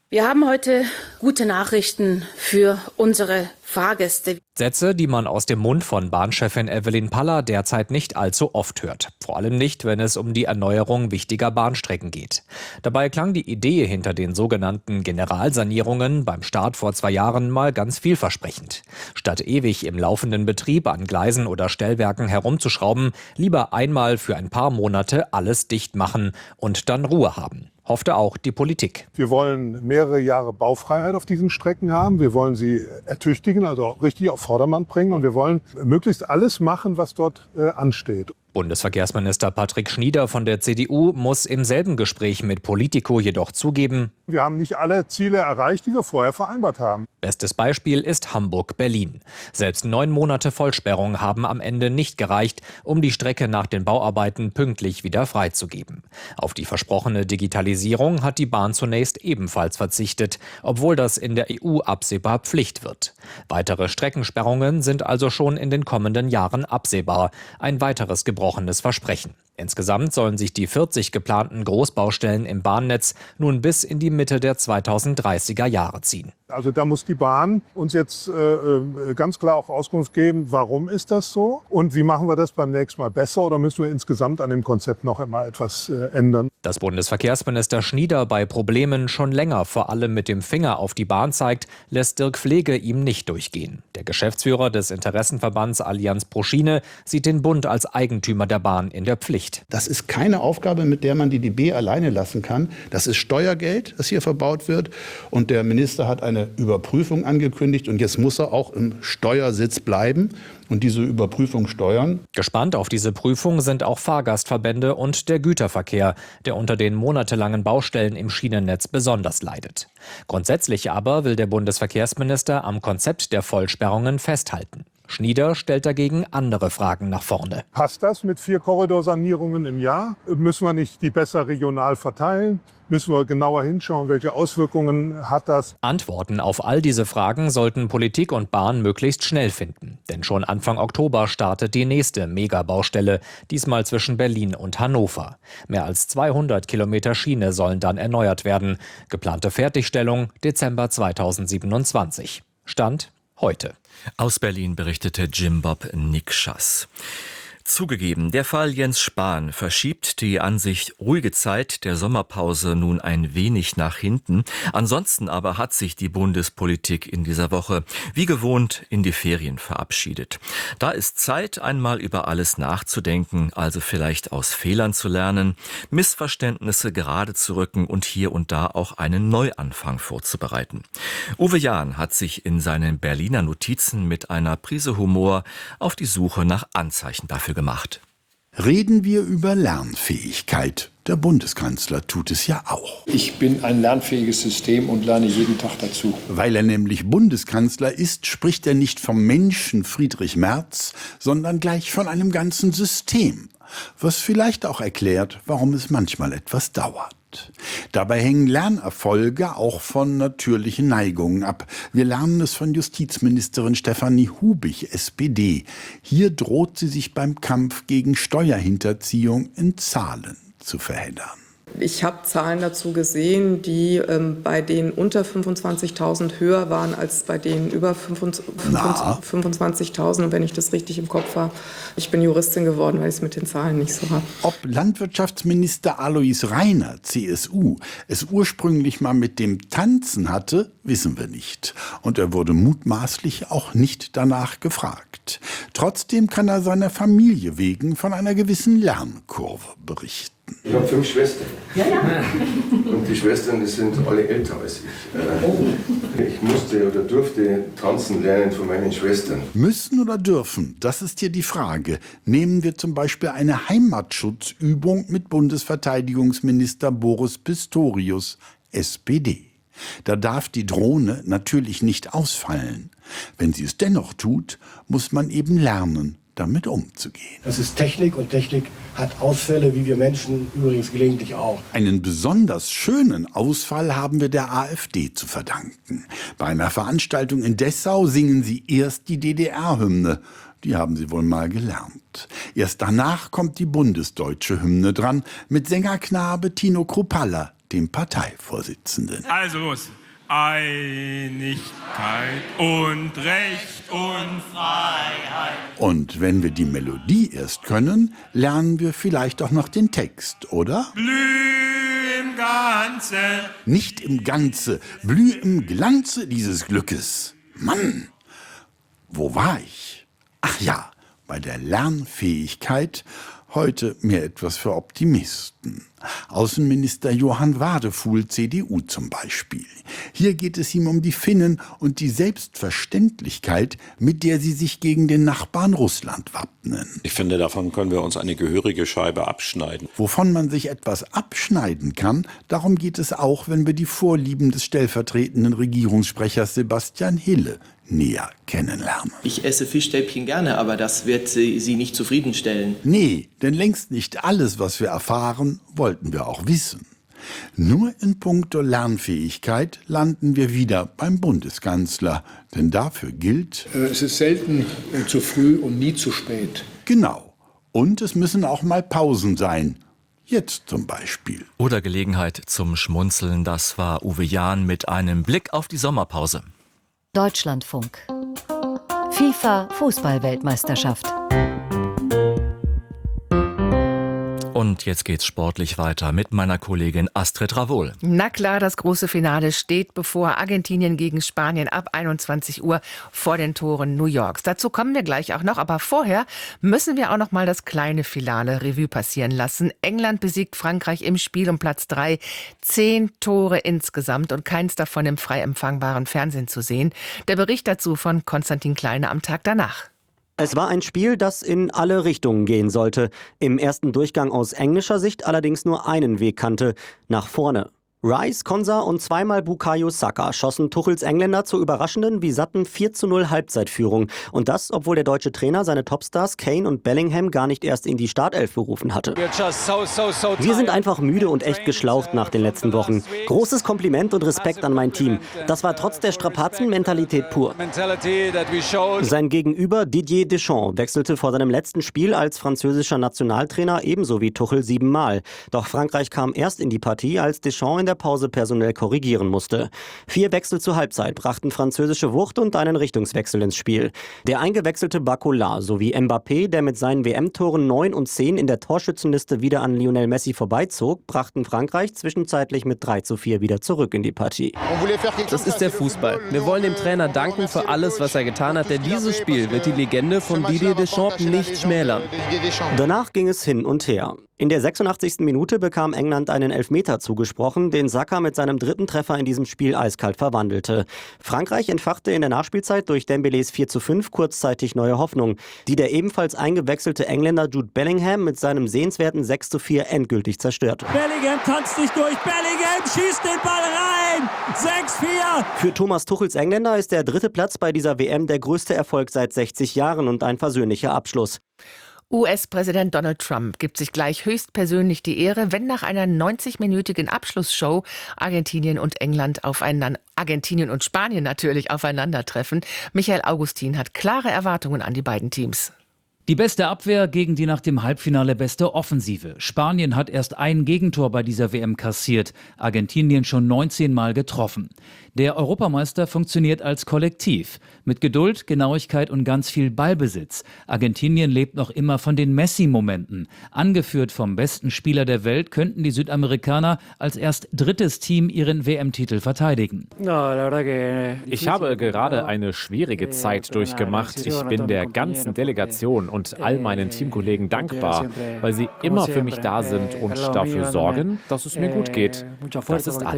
Wir haben heute gute Nachrichten für unsere Fahrgäste. Sätze, die man aus dem Mund von Bahnchefin Evelyn Paller derzeit nicht allzu oft hört. Vor allem nicht, wenn es um die Erneuerung wichtiger Bahnstrecken geht. Dabei klang die Idee hinter den sogenannten Generalsanierungen beim Start vor zwei Jahren mal ganz vielversprechend. Statt ewig im laufenden Betrieb an Gleisen oder Stellwerken herumzuschrauben, lieber einmal für ein paar Monate alles dicht machen und dann Ruhe haben. Hoffte auch die Politik. Wir wollen mehrere Jahre Baufreiheit auf diesen Strecken haben. Wir wollen sie ertüchtigen, also richtig auf Vordermann bringen. Und wir wollen möglichst alles machen, was dort äh, ansteht. Bundesverkehrsminister Patrick Schnieder von der C D U muss im selben Gespräch mit Politico jedoch zugeben: Wir haben nicht alle Ziele erreicht, die wir vorher vereinbart haben. Bestes Beispiel ist Hamburg-Berlin. Selbst neun Monate Vollsperrung haben am Ende nicht gereicht, um die Strecke nach den Bauarbeiten pünktlich wieder freizugeben. Auf die versprochene Digitalisierung hat die Bahn zunächst ebenfalls verzichtet, obwohl das in der E U absehbar Pflicht wird. Weitere Streckensperrungen sind also schon in den kommenden Jahren absehbar. Ein weiteres gebrochenes Versprechen. Insgesamt sollen sich die vierzig geplanten Großbaustellen im Bahnnetz nun bis in die Mitte der zweitausenddreißiger Jahre ziehen. Also da muss die Bahn uns jetzt äh, ganz klar auch Auskunft geben, warum ist das so und wie machen wir das beim nächsten Mal besser oder müssen wir insgesamt an dem Konzept noch einmal etwas äh, ändern. Dass Bundesverkehrsminister Schnieder bei Problemen schon länger vor allem mit dem Finger auf die Bahn zeigt, lässt Dirk Flege ihm nicht durchgehen. Der Geschäftsführer des Interessenverbands Allianz pro Schiene sieht den Bund als Eigentümer der Bahn in der Pflicht. Das ist keine Aufgabe, mit der man die D B alleine lassen kann. Das ist Steuergeld, das hier verbaut wird. Und der Minister hat eine Überprüfung angekündigt. Und jetzt muss er auch im Steuersitz bleiben und diese Überprüfung steuern. Gespannt auf diese Prüfung sind auch Fahrgastverbände und der Güterverkehr, der unter den monatelangen Baustellen im Schienennetz besonders leidet. Grundsätzlich aber will der Bundesverkehrsminister am Konzept der Vollsperrungen festhalten. Schnieder stellt dagegen andere Fragen nach vorne. Passt das mit vier Korridorsanierungen im Jahr? Müssen wir nicht die besser regional verteilen? Müssen wir genauer hinschauen, welche Auswirkungen hat das? Antworten auf all diese Fragen sollten Politik und Bahn möglichst schnell finden. Denn schon Anfang Oktober startet die nächste Megabaustelle, diesmal zwischen Berlin und Hannover. Mehr als zweihundert Kilometer Schiene sollen dann erneuert werden. Geplante Fertigstellung Dezember zweitausendsiebenundzwanzig. Stand heute. Aus Berlin berichtete Jim Bob Nikschas. Zugegeben, der Fall Jens Spahn verschiebt die an sich ruhige Zeit der Sommerpause nun ein wenig nach hinten. Ansonsten aber hat sich die Bundespolitik in dieser Woche wie gewohnt in die Ferien verabschiedet. Da ist Zeit, einmal über alles nachzudenken, also vielleicht aus Fehlern zu lernen, Missverständnisse gerade zu rücken und hier und da auch einen Neuanfang vorzubereiten. Uwe Jahn hat sich in seinen Berliner Notizen mit einer Prise Humor auf die Suche nach Anzeichen dafür gemacht. Reden wir über Lernfähigkeit. Der Bundeskanzler tut es ja auch. Ich bin ein lernfähiges System und lerne jeden Tag dazu. Weil er nämlich Bundeskanzler ist, spricht er nicht vom Menschen Friedrich Merz, sondern gleich von einem ganzen System. Was vielleicht auch erklärt, warum es manchmal etwas dauert. Dabei hängen Lernerfolge auch von natürlichen Neigungen ab. Wir lernen es von Justizministerin Stefanie Hubich, S P D. Hier droht sie sich beim Kampf gegen Steuerhinterziehung in Zahlen zu verheddern. Ich habe Zahlen dazu gesehen, die ähm, bei denen unter fünfundzwanzigtausend höher waren als bei denen über fünfundzwanzigtausend. Und wenn ich das richtig im Kopf habe, ich bin Juristin geworden, weil ich es mit den Zahlen nicht so habe. Ob Landwirtschaftsminister Alois Rainer, C S U, es ursprünglich mal mit dem Tanzen hatte, wissen wir nicht. Und er wurde mutmaßlich auch nicht danach gefragt. Trotzdem kann er seiner Familie wegen von einer gewissen Lernkurve berichten. Ich habe fünf Schwestern. Ja, ja. Und die Schwestern, die sind alle älter als ich. Ich musste oder durfte tanzen lernen von meinen Schwestern. Müssen oder dürfen? Das ist hier die Frage. Nehmen wir zum Beispiel eine Heimatschutzübung mit Bundesverteidigungsminister Boris Pistorius, S P D. Da darf die Drohne natürlich nicht ausfallen. Wenn sie es dennoch tut, muss man eben lernen, damit umzugehen. Das ist Technik und Technik hat Ausfälle, wie wir Menschen übrigens gelegentlich auch. Einen besonders schönen Ausfall haben wir der AfD zu verdanken. Bei einer Veranstaltung in Dessau singen sie erst die D D R-Hymne. Die haben sie wohl mal gelernt. Erst danach kommt die bundesdeutsche Hymne dran mit Sängerknabe Tino Kruppalla, dem Parteivorsitzenden. Also los. Einigkeit und Recht und Freiheit. Und wenn wir die Melodie erst können, lernen wir vielleicht auch noch den Text, oder? Blüh im Ganze. Nicht im Ganze, blüh im Glanze dieses Glückes. Mann, wo war ich? Ach ja, bei der Lernfähigkeit. Heute mehr etwas für Optimisten. Außenminister Johann Wadefuhl, C D U zum Beispiel. Hier geht es ihm um die Finnen und die Selbstverständlichkeit, mit der sie sich gegen den Nachbarn Russland wappnen. Ich finde, davon können wir uns eine gehörige Scheibe abschneiden. Wovon man sich etwas abschneiden kann, darum geht es auch, wenn wir die Vorlieben des stellvertretenden Regierungssprechers Sebastian Hille näher kennenlernen. Ich esse Fischstäbchen gerne, aber das wird Sie, Sie nicht zufriedenstellen. Nee, denn längst nicht alles, was wir erfahren, wollten wir auch wissen. Nur in puncto Lernfähigkeit landen wir wieder beim Bundeskanzler. Denn dafür gilt: Es ist selten zu früh und nie zu spät. Genau. Und es müssen auch mal Pausen sein. Jetzt zum Beispiel. Oder Gelegenheit zum Schmunzeln. Das war Uwe Jahn mit einem Blick auf die Sommerpause. Deutschlandfunk. FIFA-Fußball-Weltmeisterschaft. Und jetzt geht's sportlich weiter mit meiner Kollegin Astrid Ravohl. Na klar, das große Finale steht bevor. Argentinien gegen Spanien ab einundzwanzig Uhr vor den Toren New Yorks. Dazu kommen wir gleich auch noch, aber vorher müssen wir auch noch mal das kleine Finale Revue passieren lassen. England besiegt Frankreich im Spiel um Platz drei. Zehn Tore insgesamt und keins davon im frei empfangbaren Fernsehen zu sehen. Der Bericht dazu von Konstantin Kleine am Tag danach. Es war ein Spiel, das in alle Richtungen gehen sollte. Im ersten Durchgang aus englischer Sicht allerdings nur einen Weg kannte: nach vorne. Rice, Konsa und zweimal Bukayo Saka schossen Tuchels Engländer zur überraschenden wie satten vier zu null Halbzeitführung. Und das, obwohl der deutsche Trainer seine Topstars Kane und Bellingham gar nicht erst in die Startelf berufen hatte. Wir sind einfach müde und echt geschlaucht nach den letzten Wochen. Großes Kompliment und Respekt an mein Team. Das war trotz der Strapazen Mentalität pur. Sein Gegenüber Didier Deschamps wechselte vor seinem letzten Spiel als französischer Nationaltrainer ebenso wie Tuchel siebenmal. Doch Frankreich kam erst in die Partie, als Deschamps in der Pause personell korrigieren musste. Vier Wechsel zur Halbzeit brachten französische Wucht und einen Richtungswechsel ins Spiel. Der eingewechselte Barcola sowie Mbappé, der mit seinen W M-Toren neun und zehn in der Torschützenliste wieder an Lionel Messi vorbeizog, brachten Frankreich zwischenzeitlich mit drei zu vier wieder zurück in die Partie. Das ist der Fußball. Wir wollen dem Trainer danken für alles, was er getan hat, denn dieses Spiel wird die Legende von Didier Deschamps nicht schmälern. Danach ging es hin und her. In der sechsundachtzigsten Minute bekam England einen Elfmeter zugesprochen, den Saka mit seinem dritten Treffer in diesem Spiel eiskalt verwandelte. Frankreich entfachte in der Nachspielzeit durch Dembélés vier zu fünf kurzzeitig neue Hoffnung, die der ebenfalls eingewechselte Engländer Jude Bellingham mit seinem sehenswerten sechs zu vier endgültig zerstörte. Bellingham tanzt sich durch, Bellingham schießt den Ball rein! sechs vier! Für Thomas Tuchels Engländer ist der dritte Platz bei dieser W M der größte Erfolg seit sechzig Jahren und ein versöhnlicher Abschluss. U S-Präsident Donald Trump gibt sich gleich höchstpersönlich die Ehre, wenn nach einer neunzigminütigen Abschlussshow Argentinien und England aufeinander, Argentinien und Spanien natürlich aufeinandertreffen. Michael Augustin hat klare Erwartungen an die beiden Teams. Die beste Abwehr gegen die nach dem Halbfinale beste Offensive. Spanien hat erst ein Gegentor bei dieser W M kassiert, Argentinien schon neunzehn Mal getroffen. Der Europameister funktioniert als Kollektiv, mit Geduld, Genauigkeit und ganz viel Ballbesitz. Argentinien lebt noch immer von den Messi-Momenten. Angeführt vom besten Spieler der Welt könnten die Südamerikaner als erst drittes Team ihren W M-Titel verteidigen. Ich habe gerade eine schwierige Zeit durchgemacht. Ich bin der ganzen Delegation und all meinen Teamkollegen dankbar, weil sie immer für mich da sind und dafür sorgen, dass es mir gut geht. Das ist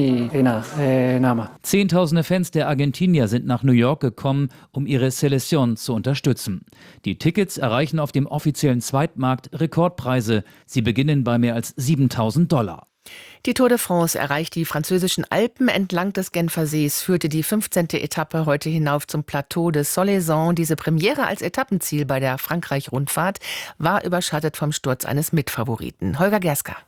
alles. Zehntausende Fans der Argentinier sind nach New York gekommen, um ihre Selección zu unterstützen. Die Tickets erreichen auf dem offiziellen Zweitmarkt Rekordpreise. Sie beginnen bei mehr als siebentausend Dollar. Die Tour de France erreicht die französischen Alpen entlang des Genfersees, führte die fünfzehnte Etappe heute hinauf zum Plateau de Solaizan. Diese Premiere als Etappenziel bei der Frankreich-Rundfahrt war überschattet vom Sturz eines Mitfavoriten. Holger Gerska.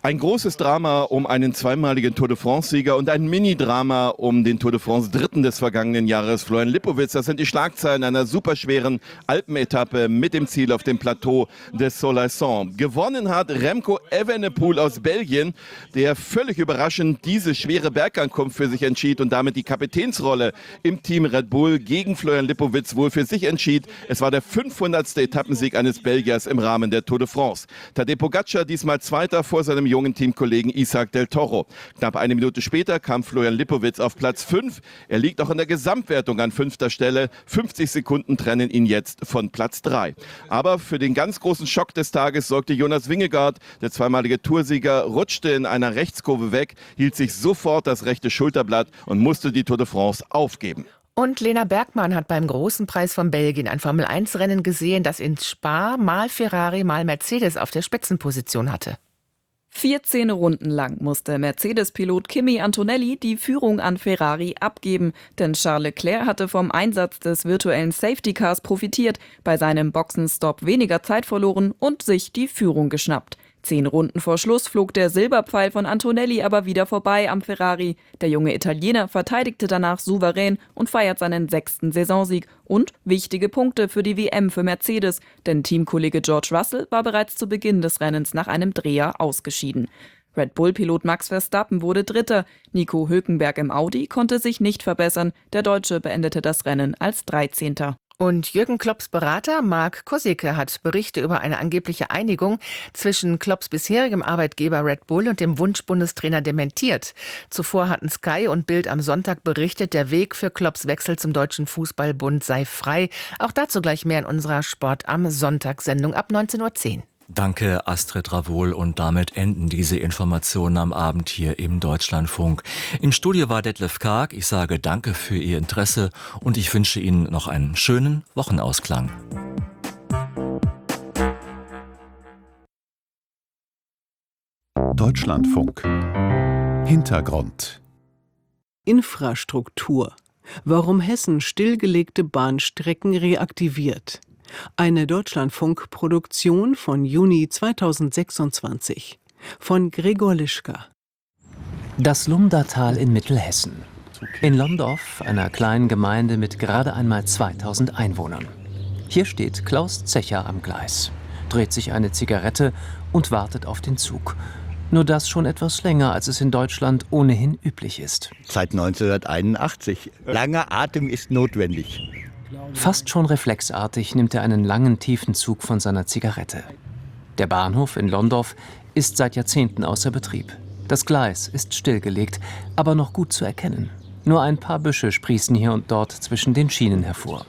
Ein großes Drama um einen zweimaligen Tour de France-Sieger und ein Mini-Drama um den Tour de France-Dritten des vergangenen Jahres, Florian Lipowitz. Das sind die Schlagzeilen einer superschweren Alpenetappe mit dem Ziel auf dem Plateau des Soleil-Saint. Gewonnen hat Remco Evenepoel aus Belgien, der völlig überraschend diese schwere Bergankunft für sich entschied und damit die Kapitänsrolle im Team Red Bull gegen Florian Lipowitz wohl für sich entschied. Es war der fünfhundertste Etappensieg eines Belgiers im Rahmen der Tour de France. Tadej Pogacar diesmal Zweiter vor seinem jungen Teamkollegen Isaac del Toro. Knapp eine Minute später kam Florian Lipowitz auf Platz fünf. Er liegt auch in der Gesamtwertung an fünfter Stelle. fünfzig Sekunden trennen ihn jetzt von Platz drei. Aber für den ganz großen Schock des Tages sorgte Jonas Vingegaard. Der zweimalige Toursieger rutschte in einer Rechtskurve weg, hielt sich sofort das rechte Schulterblatt und musste die Tour de France aufgeben. Und Lena Bergmann hat beim Großen Preis von Belgien ein Formel eins Rennen gesehen, das in Spa mal Ferrari, mal Mercedes auf der Spitzenposition hatte. vierzehn Runden lang musste Mercedes-Pilot Kimi Antonelli die Führung an Ferrari abgeben, denn Charles Leclerc hatte vom Einsatz des virtuellen Safety Cars profitiert, bei seinem Boxenstopp weniger Zeit verloren und sich die Führung geschnappt. Zehn Runden vor Schluss flog der Silberpfeil von Antonelli aber wieder vorbei am Ferrari. Der junge Italiener verteidigte danach souverän und feiert seinen sechsten Saisonsieg und wichtige Punkte für die W M für Mercedes, denn Teamkollege George Russell war bereits zu Beginn des Rennens nach einem Dreher ausgeschieden. Red Bull-Pilot Max Verstappen wurde Dritter. Nico Hülkenberg im Audi konnte sich nicht verbessern. Der Deutsche beendete das Rennen als dreizehnter Und Jürgen Klopps Berater Marc Kosicke hat Berichte über eine angebliche Einigung zwischen Klopps bisherigem Arbeitgeber Red Bull und dem Wunschbundestrainer dementiert. Zuvor hatten Sky und Bild am Sonntag berichtet, der Weg für Klopps Wechsel zum Deutschen Fußballbund sei frei. Auch dazu gleich mehr in unserer Sport am Sonntag-Sendung ab neunzehn Uhr zehn. Danke, Astrid Ravol. Und damit enden diese Informationen am Abend hier im Deutschlandfunk. Im Studio war Detlef Karg. Ich sage danke für Ihr Interesse und ich wünsche Ihnen noch einen schönen Wochenausklang. Deutschlandfunk. Hintergrund. Infrastruktur. Warum Hessen stillgelegte Bahnstrecken reaktiviert. Eine Deutschlandfunk-Produktion von Juni zweitausendsechsundzwanzig von Gregor Lischka. Das Lumdatal in Mittelhessen. In Lomdorf, einer kleinen Gemeinde mit gerade einmal zweitausend Einwohnern. Hier steht Klaus Zecher am Gleis, dreht sich eine Zigarette und wartet auf den Zug. Nur das schon etwas länger, als es in Deutschland ohnehin üblich ist. Seit neunzehnhunderteinundachtzig. Langer Atem ist notwendig. Fast schon reflexartig nimmt er einen langen, tiefen Zug von seiner Zigarette. Der Bahnhof in Lomdorf ist seit Jahrzehnten außer Betrieb. Das Gleis ist stillgelegt, aber noch gut zu erkennen. Nur ein paar Büsche sprießen hier und dort zwischen den Schienen hervor.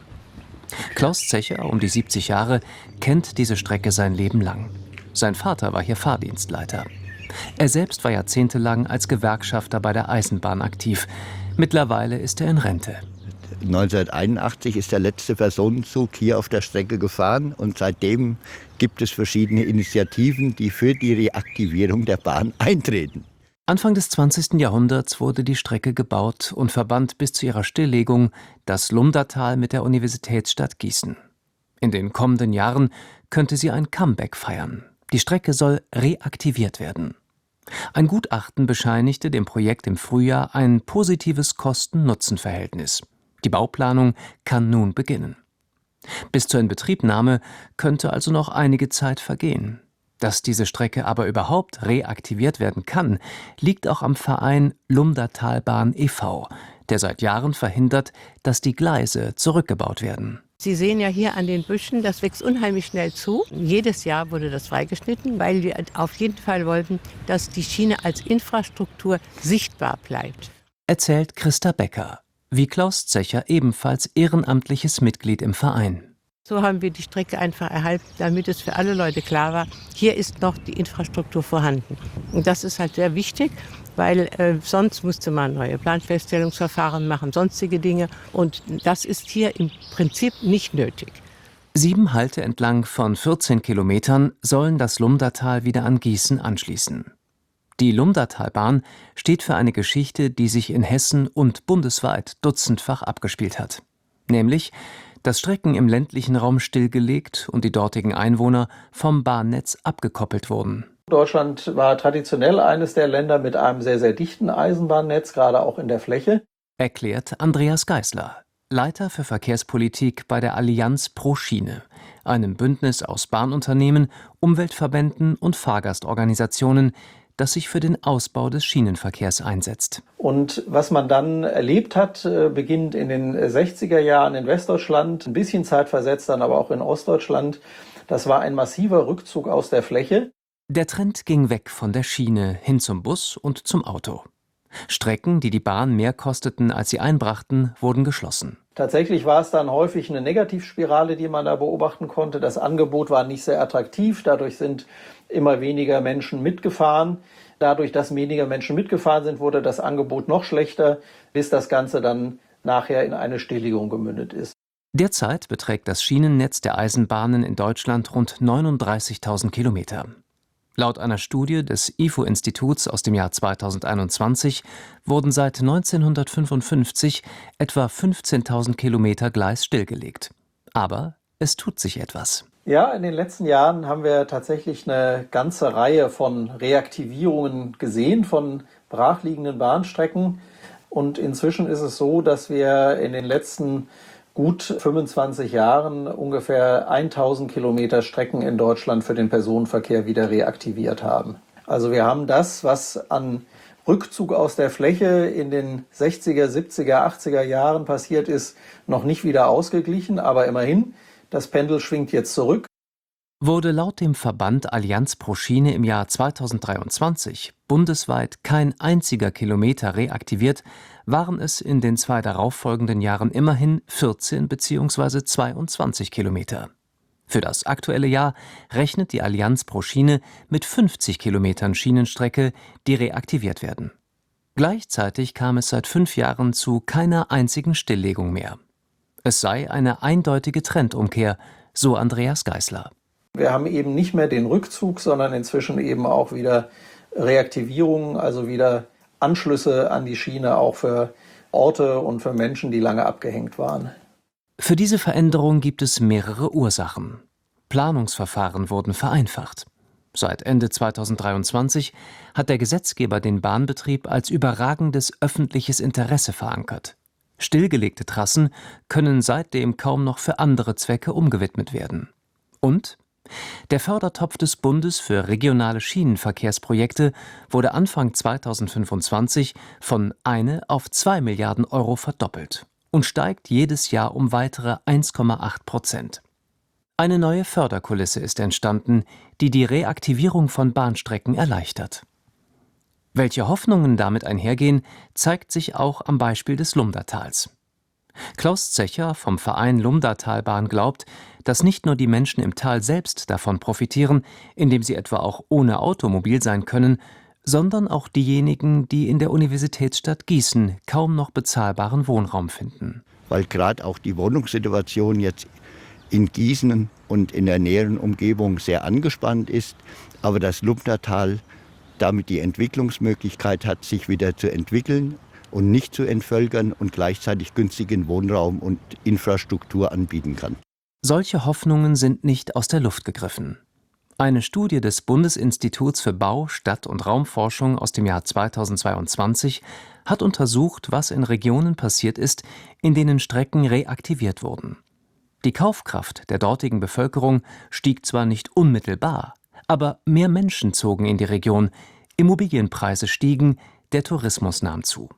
Klaus Zecher, um die siebzig Jahre, kennt diese Strecke sein Leben lang. Sein Vater war hier Fahrdienstleiter. Er selbst war jahrzehntelang als Gewerkschafter bei der Eisenbahn aktiv. Mittlerweile ist er in Rente. neunzehnhunderteinundachtzig ist der letzte Personenzug hier auf der Strecke gefahren und seitdem gibt es verschiedene Initiativen, die für die Reaktivierung der Bahn eintreten. Anfang des zwanzigsten Jahrhunderts wurde die Strecke gebaut und verband bis zu ihrer Stilllegung das Lumdatal mit der Universitätsstadt Gießen. In den kommenden Jahren könnte sie ein Comeback feiern. Die Strecke soll reaktiviert werden. Ein Gutachten bescheinigte dem Projekt im Frühjahr ein positives Kosten-Nutzen-Verhältnis. Die Bauplanung kann nun beginnen. Bis zur Inbetriebnahme könnte also noch einige Zeit vergehen. Dass diese Strecke aber überhaupt reaktiviert werden kann, liegt auch am Verein Lumdatalbahn e V, der seit Jahren verhindert, dass die Gleise zurückgebaut werden. Sie sehen ja hier an den Büschen, das wächst unheimlich schnell zu. Jedes Jahr wurde das freigeschnitten, weil wir auf jeden Fall wollten, dass die Schiene als Infrastruktur sichtbar bleibt. Erzählt Christa Becker, wie Klaus Zecher ebenfalls ehrenamtliches Mitglied im Verein. So haben wir die Strecke einfach erhalten, damit es für alle Leute klar war, hier ist noch die Infrastruktur vorhanden. Und das ist halt sehr wichtig, weil äh, sonst musste man neue Planfeststellungsverfahren machen, sonstige Dinge. Und das ist hier im Prinzip nicht nötig. Sieben Halte entlang von vierzehn Kilometern sollen das Lumdatal wieder an Gießen anschließen. Die Lumdatalbahn steht für eine Geschichte, die sich in Hessen und bundesweit dutzendfach abgespielt hat. Nämlich, dass Strecken im ländlichen Raum stillgelegt und die dortigen Einwohner vom Bahnnetz abgekoppelt wurden. Deutschland war traditionell eines der Länder mit einem sehr, sehr dichten Eisenbahnnetz, gerade auch in der Fläche. Erklärt Andreas Geisler, Leiter für Verkehrspolitik bei der Allianz pro Schiene, einem Bündnis aus Bahnunternehmen, Umweltverbänden und Fahrgastorganisationen, das sich für den Ausbau des Schienenverkehrs einsetzt. Und was man dann erlebt hat, beginnt in den sechziger Jahren in Westdeutschland, ein bisschen zeitversetzt dann aber auch in Ostdeutschland, das war ein massiver Rückzug aus der Fläche. Der Trend ging weg von der Schiene hin zum Bus und zum Auto. Strecken, die die Bahn mehr kosteten, als sie einbrachten, wurden geschlossen. Tatsächlich war es dann häufig eine Negativspirale, die man da beobachten konnte. Das Angebot war nicht sehr attraktiv, dadurch sind immer weniger Menschen mitgefahren. Dadurch, dass weniger Menschen mitgefahren sind, wurde das Angebot noch schlechter, bis das Ganze dann nachher in eine Stilllegung gemündet ist. Derzeit beträgt das Schienennetz der Eisenbahnen in Deutschland rund neununddreißigtausend Kilometer. Laut einer Studie des I F O-Instituts aus dem Jahr zweitausendeinundzwanzig wurden seit neunzehnhundertfünfundfünfzig etwa fünfzehntausend Kilometer Gleis stillgelegt. Aber es tut sich etwas. Ja, in den letzten Jahren haben wir tatsächlich eine ganze Reihe von Reaktivierungen gesehen von brachliegenden Bahnstrecken. Und inzwischen ist es so, dass wir in den letzten gut fünfundzwanzig Jahren ungefähr tausend Kilometer Strecken in Deutschland für den Personenverkehr wieder reaktiviert haben. Also wir haben das, was an Rückzug aus der Fläche in den sechziger, siebziger, achtziger Jahren passiert ist, noch nicht wieder ausgeglichen, aber immerhin, das Pendel schwingt jetzt zurück. Wurde laut dem Verband Allianz pro Schiene im Jahr zweitausenddreiundzwanzig bundesweit kein einziger Kilometer reaktiviert, waren es in den zwei darauffolgenden Jahren immerhin vierzehn bzw. zweiundzwanzig Kilometer. Für das aktuelle Jahr rechnet die Allianz pro Schiene mit fünfzig Kilometern Schienenstrecke, die reaktiviert werden. Gleichzeitig kam es seit fünf Jahren zu keiner einzigen Stilllegung mehr. Es sei eine eindeutige Trendumkehr, so Andreas Geisler. Wir haben eben nicht mehr den Rückzug, sondern inzwischen eben auch wieder Reaktivierungen, also wieder Anschlüsse an die Schiene, auch für Orte und für Menschen, die lange abgehängt waren. Für diese Veränderung gibt es mehrere Ursachen. Planungsverfahren wurden vereinfacht. Seit Ende zweitausenddreiundzwanzig hat der Gesetzgeber den Bahnbetrieb als überragendes öffentliches Interesse verankert. Stillgelegte Trassen können seitdem kaum noch für andere Zwecke umgewidmet werden. Und der Fördertopf des Bundes für regionale Schienenverkehrsprojekte wurde Anfang zweitausendfünfundzwanzig von eine auf zwei Milliarden Euro verdoppelt und steigt jedes Jahr um weitere eins Komma acht Prozent. Eine neue Förderkulisse ist entstanden, die die Reaktivierung von Bahnstrecken erleichtert. Welche Hoffnungen damit einhergehen, zeigt sich auch am Beispiel des Lumdatals. Klaus Zecher vom Verein Lumdatalbahn glaubt, dass nicht nur die Menschen im Tal selbst davon profitieren, indem sie etwa auch ohne Auto mobil sein können, sondern auch diejenigen, die in der Universitätsstadt Gießen kaum noch bezahlbaren Wohnraum finden. Weil gerade auch die Wohnungssituation jetzt in Gießen und in der näheren Umgebung sehr angespannt ist, aber das Lumdatal damit die Entwicklungsmöglichkeit hat, sich wieder zu entwickeln und nicht zu entvölkern und gleichzeitig günstigen Wohnraum und Infrastruktur anbieten kann. Solche Hoffnungen sind nicht aus der Luft gegriffen. Eine Studie des Bundesinstituts für Bau-, Stadt- und Raumforschung aus dem Jahr zweitausendzweiundzwanzig hat untersucht, was in Regionen passiert ist, in denen Strecken reaktiviert wurden. Die Kaufkraft der dortigen Bevölkerung stieg zwar nicht unmittelbar, aber mehr Menschen zogen in die Region, Immobilienpreise stiegen, der Tourismus nahm zu.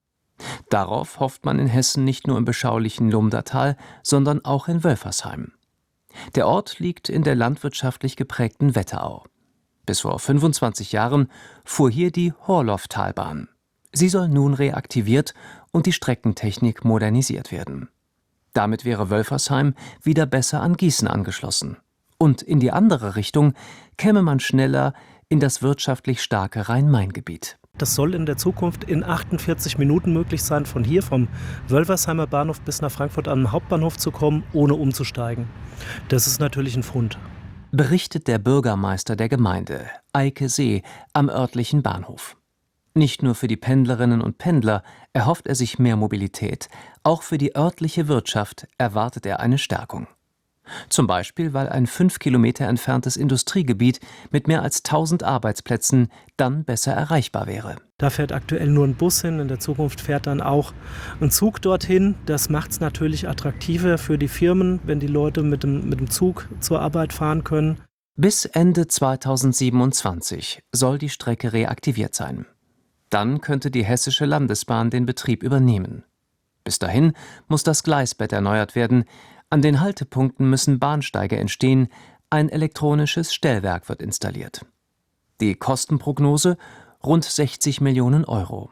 Darauf hofft man in Hessen nicht nur im beschaulichen Lumdatal, sondern auch in Wölfersheim. Der Ort liegt in der landwirtschaftlich geprägten Wetterau. Bis vor fünfundzwanzig Jahren fuhr hier die Horloff-Talbahn. Sie soll nun reaktiviert und die Streckentechnik modernisiert werden. Damit wäre Wölfersheim wieder besser an Gießen angeschlossen. Und in die andere Richtung käme man schneller in das wirtschaftlich starke Rhein-Main-Gebiet. Das soll in der Zukunft in achtundvierzig Minuten möglich sein, von hier vom Wölfersheimer Bahnhof bis nach Frankfurt am Hauptbahnhof zu kommen, ohne umzusteigen. Das ist natürlich ein Fund. Berichtet der Bürgermeister der Gemeinde, Eike See, am örtlichen Bahnhof. Nicht nur für die Pendlerinnen und Pendler erhofft er sich mehr Mobilität, auch für die örtliche Wirtschaft erwartet er eine Stärkung. Zum Beispiel, weil ein fünf Kilometer entferntes Industriegebiet mit mehr als tausend Arbeitsplätzen dann besser erreichbar wäre. Da fährt aktuell nur ein Bus hin, in der Zukunft fährt dann auch ein Zug dorthin. Das macht es natürlich attraktiver für die Firmen, wenn die Leute mit dem, mit dem Zug zur Arbeit fahren können. Bis Ende zweitausendsiebenundzwanzig soll die Strecke reaktiviert sein. Dann könnte die Hessische Landesbahn den Betrieb übernehmen. Bis dahin muss das Gleisbett erneuert werden, an den Haltepunkten müssen Bahnsteige entstehen, ein elektronisches Stellwerk wird installiert. Die Kostenprognose: rund sechzig Millionen Euro.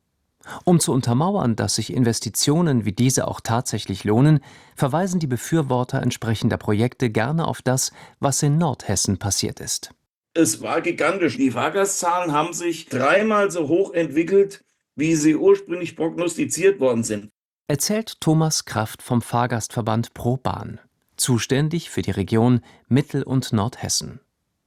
Um zu untermauern, dass sich Investitionen wie diese auch tatsächlich lohnen, verweisen die Befürworter entsprechender Projekte gerne auf das, was in Nordhessen passiert ist. Es war gigantisch. Die Fahrgastzahlen haben sich dreimal so hoch entwickelt, wie sie ursprünglich prognostiziert worden sind. Erzählt Thomas Kraft vom Fahrgastverband ProBahn, zuständig für die Region Mittel- und Nordhessen.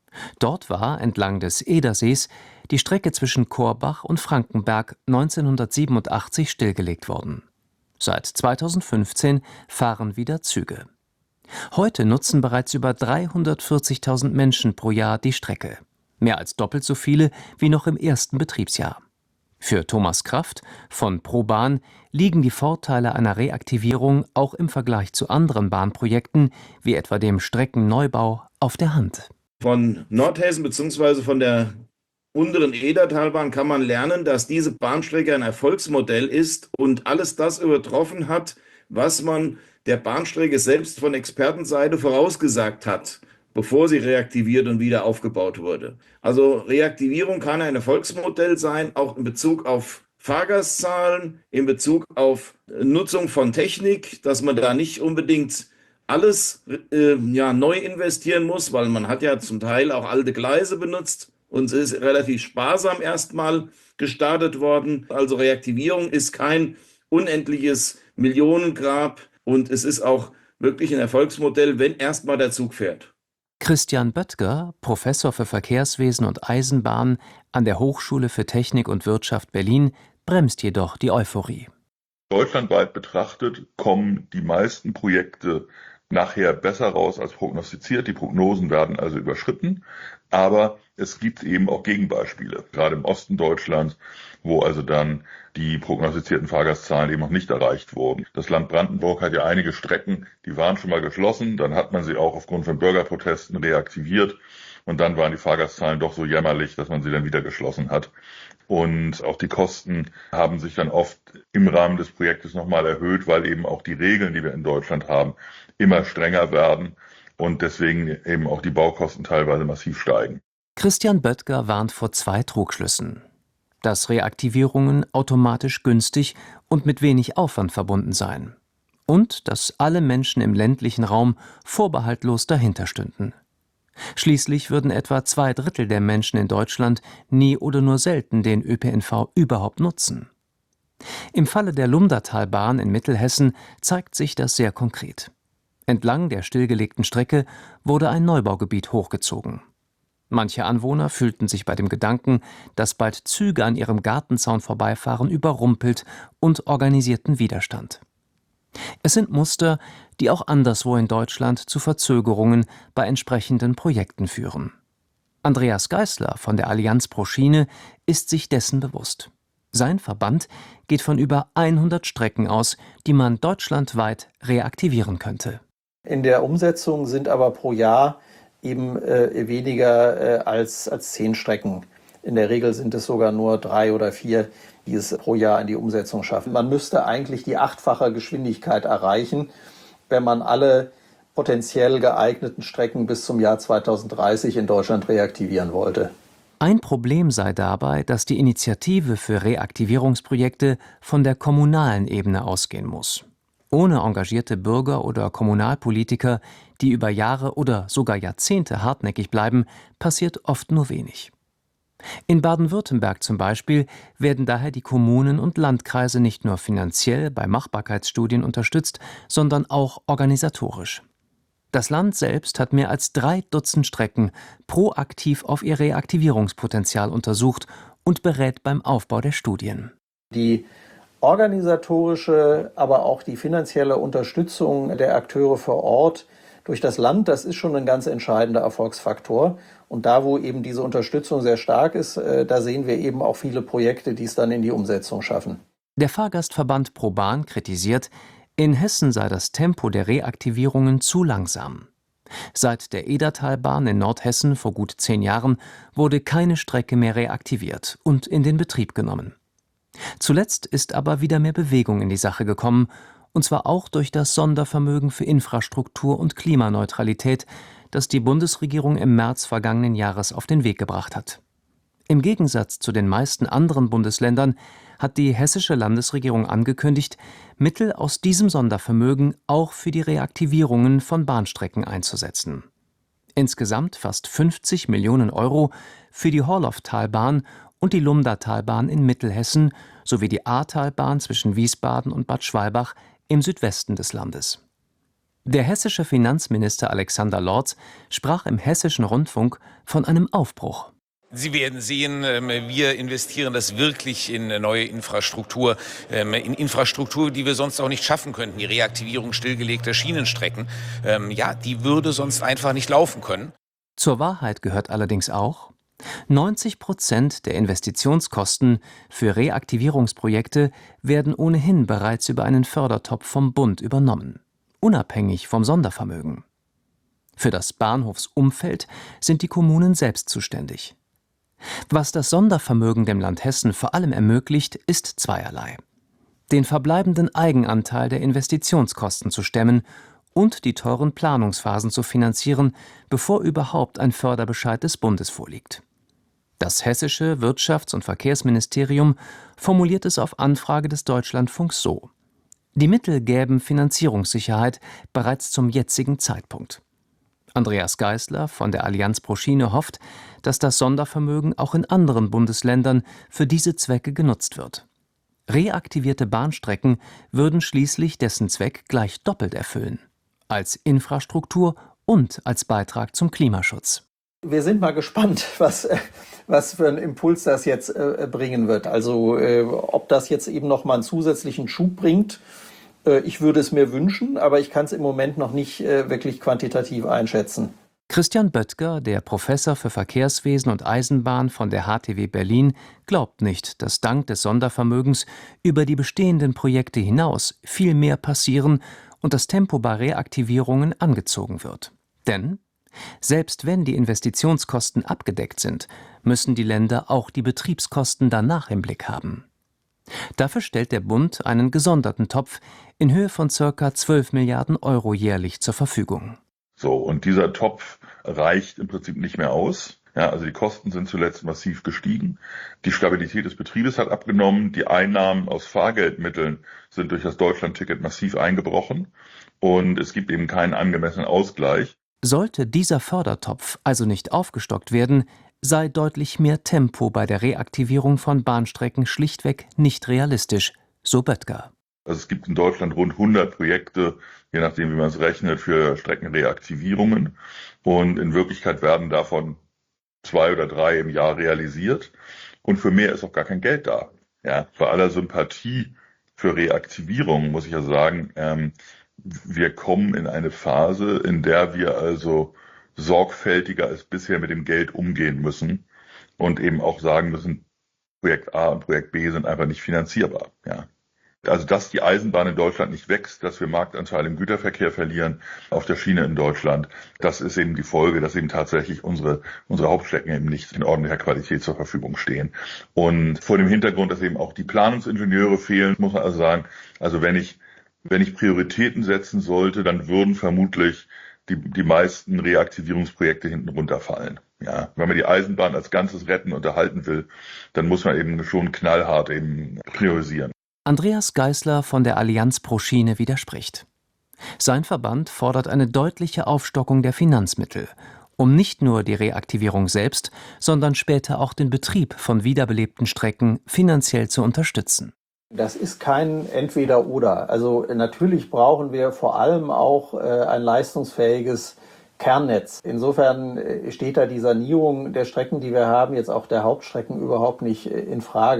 Dort war entlang des Edersees die Strecke zwischen Korbach und Frankenberg neunzehnhundertsiebenundachtzig stillgelegt worden. Seit zweitausendfünfzehn fahren wieder Züge. Heute nutzen bereits über dreihundertvierzigtausend Menschen pro Jahr die Strecke. Mehr als doppelt so viele wie noch im ersten Betriebsjahr. Für Thomas Kraft von ProBahn liegen die Vorteile einer Reaktivierung auch im Vergleich zu anderen Bahnprojekten, wie etwa dem Streckenneubau, auf der Hand. Von Nordhessen bzw. von der unteren Edertalbahn kann man lernen, dass diese Bahnstrecke ein Erfolgsmodell ist und alles das übertroffen hat, was man der Bahnstrecke selbst von Expertenseite vorausgesagt hat, bevor sie reaktiviert und wieder aufgebaut wurde. Also Reaktivierung kann ein Erfolgsmodell sein, auch in Bezug auf Fahrgastzahlen, in Bezug auf Nutzung von Technik, dass man da nicht unbedingt alles äh, ja, neu investieren muss, weil man hat ja zum Teil auch alte Gleise benutzt und es ist relativ sparsam erstmal gestartet worden. Also Reaktivierung ist kein unendliches Millionengrab und es ist auch wirklich ein Erfolgsmodell, wenn erstmal der Zug fährt. Christian Böttger, Professor für Verkehrswesen und Eisenbahn an der Hochschule für Technik und Wirtschaft Berlin, bremst jedoch die Euphorie. Deutschlandweit betrachtet kommen die meisten Projekte nachher besser raus als prognostiziert. Die Prognosen werden also überschritten. Aber es gibt eben auch Gegenbeispiele, gerade im Osten Deutschlands, wo also dann die prognostizierten Fahrgastzahlen eben noch nicht erreicht wurden. Das Land Brandenburg hat ja einige Strecken, die waren schon mal geschlossen. Dann hat man sie auch aufgrund von Bürgerprotesten reaktiviert. Und dann waren die Fahrgastzahlen doch so jämmerlich, dass man sie dann wieder geschlossen hat. Und auch die Kosten haben sich dann oft im Rahmen des Projektes nochmal erhöht, weil eben auch die Regeln, die wir in Deutschland haben, immer strenger werden und deswegen eben auch die Baukosten teilweise massiv steigen. Christian Böttger warnt vor zwei Trugschlüssen. Dass Reaktivierungen automatisch günstig und mit wenig Aufwand verbunden seien. Und dass alle Menschen im ländlichen Raum vorbehaltlos dahinter stünden. Schließlich würden etwa zwei Drittel der Menschen in Deutschland nie oder nur selten den Ö P N V überhaupt nutzen. Im Falle der Lumdatalbahn in Mittelhessen zeigt sich das sehr konkret. Entlang der stillgelegten Strecke wurde ein Neubaugebiet hochgezogen. Manche Anwohner fühlten sich bei dem Gedanken, dass bald Züge an ihrem Gartenzaun vorbeifahren, überrumpelt und organisierten Widerstand. Es sind Muster, die auch anderswo in Deutschland zu Verzögerungen bei entsprechenden Projekten führen. Andreas Geisler von der Allianz pro Schiene ist sich dessen bewusst. Sein Verband geht von über hundert Strecken aus, die man deutschlandweit reaktivieren könnte. In der Umsetzung sind aber pro Jahr eben äh, weniger äh, als, als zehn Strecken. In der Regel sind es sogar nur drei oder vier, die es pro Jahr in die Umsetzung schaffen. Man müsste eigentlich die achtfache Geschwindigkeit erreichen, wenn man alle potenziell geeigneten Strecken bis zum Jahr zweitausenddreißig in Deutschland reaktivieren wollte. Ein Problem sei dabei, dass die Initiative für Reaktivierungsprojekte von der kommunalen Ebene ausgehen muss. Ohne engagierte Bürger oder Kommunalpolitiker, die über Jahre oder sogar Jahrzehnte hartnäckig bleiben, passiert oft nur wenig. In Baden-Württemberg zum Beispiel werden daher die Kommunen und Landkreise nicht nur finanziell bei Machbarkeitsstudien unterstützt, sondern auch organisatorisch. Das Land selbst hat mehr als drei Dutzend Strecken proaktiv auf ihr Reaktivierungspotenzial untersucht und berät beim Aufbau der Studien. Die organisatorische, aber auch die finanzielle Unterstützung der Akteure vor Ort durch das Land, das ist schon ein ganz entscheidender Erfolgsfaktor. Und da, wo eben diese Unterstützung sehr stark ist, da sehen wir eben auch viele Projekte, die es dann in die Umsetzung schaffen. Der Fahrgastverband ProBahn kritisiert, in Hessen sei das Tempo der Reaktivierungen zu langsam. Seit der Edertalbahn in Nordhessen vor gut zehn Jahren wurde keine Strecke mehr reaktiviert und in den Betrieb genommen. Zuletzt ist aber wieder mehr Bewegung in die Sache gekommen, und zwar auch durch das Sondervermögen für Infrastruktur und Klimaneutralität, das die Bundesregierung im März vergangenen Jahres auf den Weg gebracht hat. Im Gegensatz zu den meisten anderen Bundesländern hat die hessische Landesregierung angekündigt, Mittel aus diesem Sondervermögen auch für die Reaktivierungen von Bahnstrecken einzusetzen. Insgesamt fast fünfzig Millionen Euro für die Horlofftalbahn und die Lumdatalbahn in Mittelhessen sowie die Ahrtalbahn zwischen Wiesbaden und Bad Schwalbach im Südwesten des Landes. Der hessische Finanzminister Alexander Lorz sprach im Hessischen Rundfunk von einem Aufbruch. Sie werden sehen, wir investieren das wirklich in neue Infrastruktur, in Infrastruktur, die wir sonst auch nicht schaffen könnten. Die Reaktivierung stillgelegter Schienenstrecken, ja, die würde sonst einfach nicht laufen können. Zur Wahrheit gehört allerdings auch, neunzig Prozent der Investitionskosten für Reaktivierungsprojekte werden ohnehin bereits über einen Fördertopf vom Bund übernommen, unabhängig vom Sondervermögen. Für das Bahnhofsumfeld sind die Kommunen selbst zuständig. Was das Sondervermögen dem Land Hessen vor allem ermöglicht, ist zweierlei: den verbleibenden Eigenanteil der Investitionskosten zu stemmen und die teuren Planungsphasen zu finanzieren, bevor überhaupt ein Förderbescheid des Bundes vorliegt. Das hessische Wirtschafts- und Verkehrsministerium formuliert es auf Anfrage des Deutschlandfunks so: Die Mittel gäben Finanzierungssicherheit bereits zum jetzigen Zeitpunkt. Andreas Geisler von der Allianz pro Schiene hofft, dass das Sondervermögen auch in anderen Bundesländern für diese Zwecke genutzt wird. Reaktivierte Bahnstrecken würden schließlich dessen Zweck gleich doppelt erfüllen: als Infrastruktur und als Beitrag zum Klimaschutz. Wir sind mal gespannt, was, was für einen Impuls das jetzt äh, bringen wird. Also äh, ob das jetzt eben noch mal einen zusätzlichen Schub bringt. Äh, ich würde es mir wünschen, aber ich kann es im Moment noch nicht äh, wirklich quantitativ einschätzen. Christian Böttger, der Professor für Verkehrswesen und Eisenbahn von der H T W Berlin, glaubt nicht, dass dank des Sondervermögens über die bestehenden Projekte hinaus viel mehr passieren und das Tempo bei Reaktivierungen angezogen wird. Denn selbst wenn die Investitionskosten abgedeckt sind, müssen die Länder auch die Betriebskosten danach im Blick haben. Dafür stellt der Bund einen gesonderten Topf in Höhe von ca. zwölf Milliarden Euro jährlich zur Verfügung. So, und dieser Topf reicht im Prinzip nicht mehr aus. Ja, also die Kosten sind zuletzt massiv gestiegen. Die Stabilität des Betriebes hat abgenommen. Die Einnahmen aus Fahrgeldmitteln sind durch das Deutschlandticket massiv eingebrochen. Und es gibt eben keinen angemessenen Ausgleich. Sollte dieser Fördertopf also nicht aufgestockt werden, sei deutlich mehr Tempo bei der Reaktivierung von Bahnstrecken schlichtweg nicht realistisch, so Böttger. Also es gibt in Deutschland rund hundert Projekte, je nachdem wie man es rechnet, für Streckenreaktivierungen. Und in Wirklichkeit werden davon zwei oder drei im Jahr realisiert. Und für mehr ist auch gar kein Geld da. Ja, bei aller Sympathie für Reaktivierung muss ich ja sagen, ähm, wir kommen in eine Phase, in der wir also sorgfältiger als bisher mit dem Geld umgehen müssen und eben auch sagen müssen, Projekt A und Projekt B sind einfach nicht finanzierbar. Ja. Also dass die Eisenbahn in Deutschland nicht wächst, dass wir Marktanteil im Güterverkehr verlieren auf der Schiene in Deutschland, das ist eben die Folge, dass eben tatsächlich unsere unsere Hauptstrecken eben nicht in ordentlicher Qualität zur Verfügung stehen. Und vor dem Hintergrund, dass eben auch die Planungsingenieure fehlen, muss man also sagen, also wenn ich Wenn ich Prioritäten setzen sollte, dann würden vermutlich die, die meisten Reaktivierungsprojekte hinten runterfallen. Ja, wenn man die Eisenbahn als Ganzes retten und erhalten will, dann muss man eben schon knallhart eben priorisieren. Andreas Geisler von der Allianz pro Schiene widerspricht. Sein Verband fordert eine deutliche Aufstockung der Finanzmittel, um nicht nur die Reaktivierung selbst, sondern später auch den Betrieb von wiederbelebten Strecken finanziell zu unterstützen. Das ist kein Entweder-Oder. Also natürlich brauchen wir vor allem auch äh, ein leistungsfähiges Kernnetz. Insofern äh, steht da die Sanierung der Strecken, die wir haben, jetzt auch der Hauptstrecken überhaupt nicht äh, in Frage.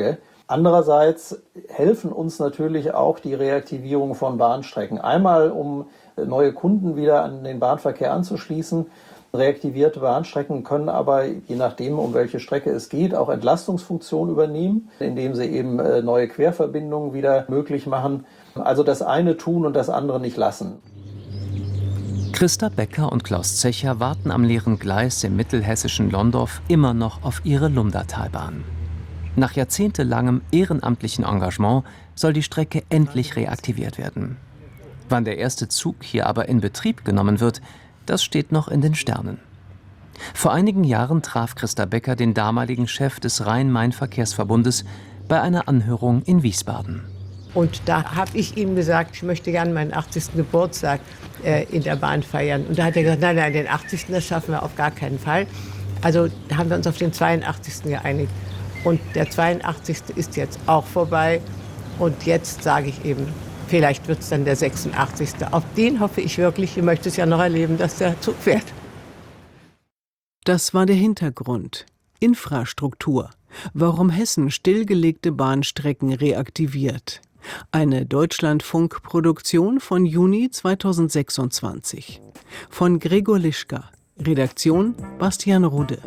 Andererseits helfen uns natürlich auch die Reaktivierung von Bahnstrecken. Einmal, um neue Kunden wieder an den Bahnverkehr anzuschließen. Reaktivierte Bahnstrecken können aber, je nachdem, um welche Strecke es geht, auch Entlastungsfunktion übernehmen, indem sie eben neue Querverbindungen wieder möglich machen. Also das eine tun und das andere nicht lassen. Christa Becker und Klaus Zecher warten am leeren Gleis im mittelhessischen Londorf immer noch auf ihre Lumdatalbahn. Nach jahrzehntelangem ehrenamtlichen Engagement soll die Strecke endlich reaktiviert werden. Wann der erste Zug hier aber in Betrieb genommen wird, das steht noch in den Sternen. Vor einigen Jahren traf Christa Becker den damaligen Chef des Rhein-Main-Verkehrsverbundes bei einer Anhörung in Wiesbaden. Und da habe ich ihm gesagt, ich möchte gerne meinen achtzigsten Geburtstag äh, in der Bahn feiern. Und da hat er gesagt, nein, nein, den achtzigsten das schaffen wir auf gar keinen Fall. Also da haben wir uns auf den zweiundachtzigsten geeinigt. Und der zweiundachtzigste ist jetzt auch vorbei. Und jetzt sage ich eben, vielleicht wird es dann der sechsundachtzigste Auf den hoffe ich wirklich, ich möchte es ja noch erleben, dass der Zug fährt. Das war der Hintergrund. Infrastruktur. Warum Hessen stillgelegte Bahnstrecken reaktiviert. Eine Deutschlandfunk-Produktion von Juni zweitausendsechsundzwanzig. Von Gregor Lischka. Redaktion Bastian Rude.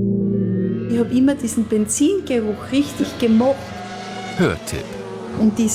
Ich habe immer diesen Benzingeruch richtig gemocht. Hörtipp. Und die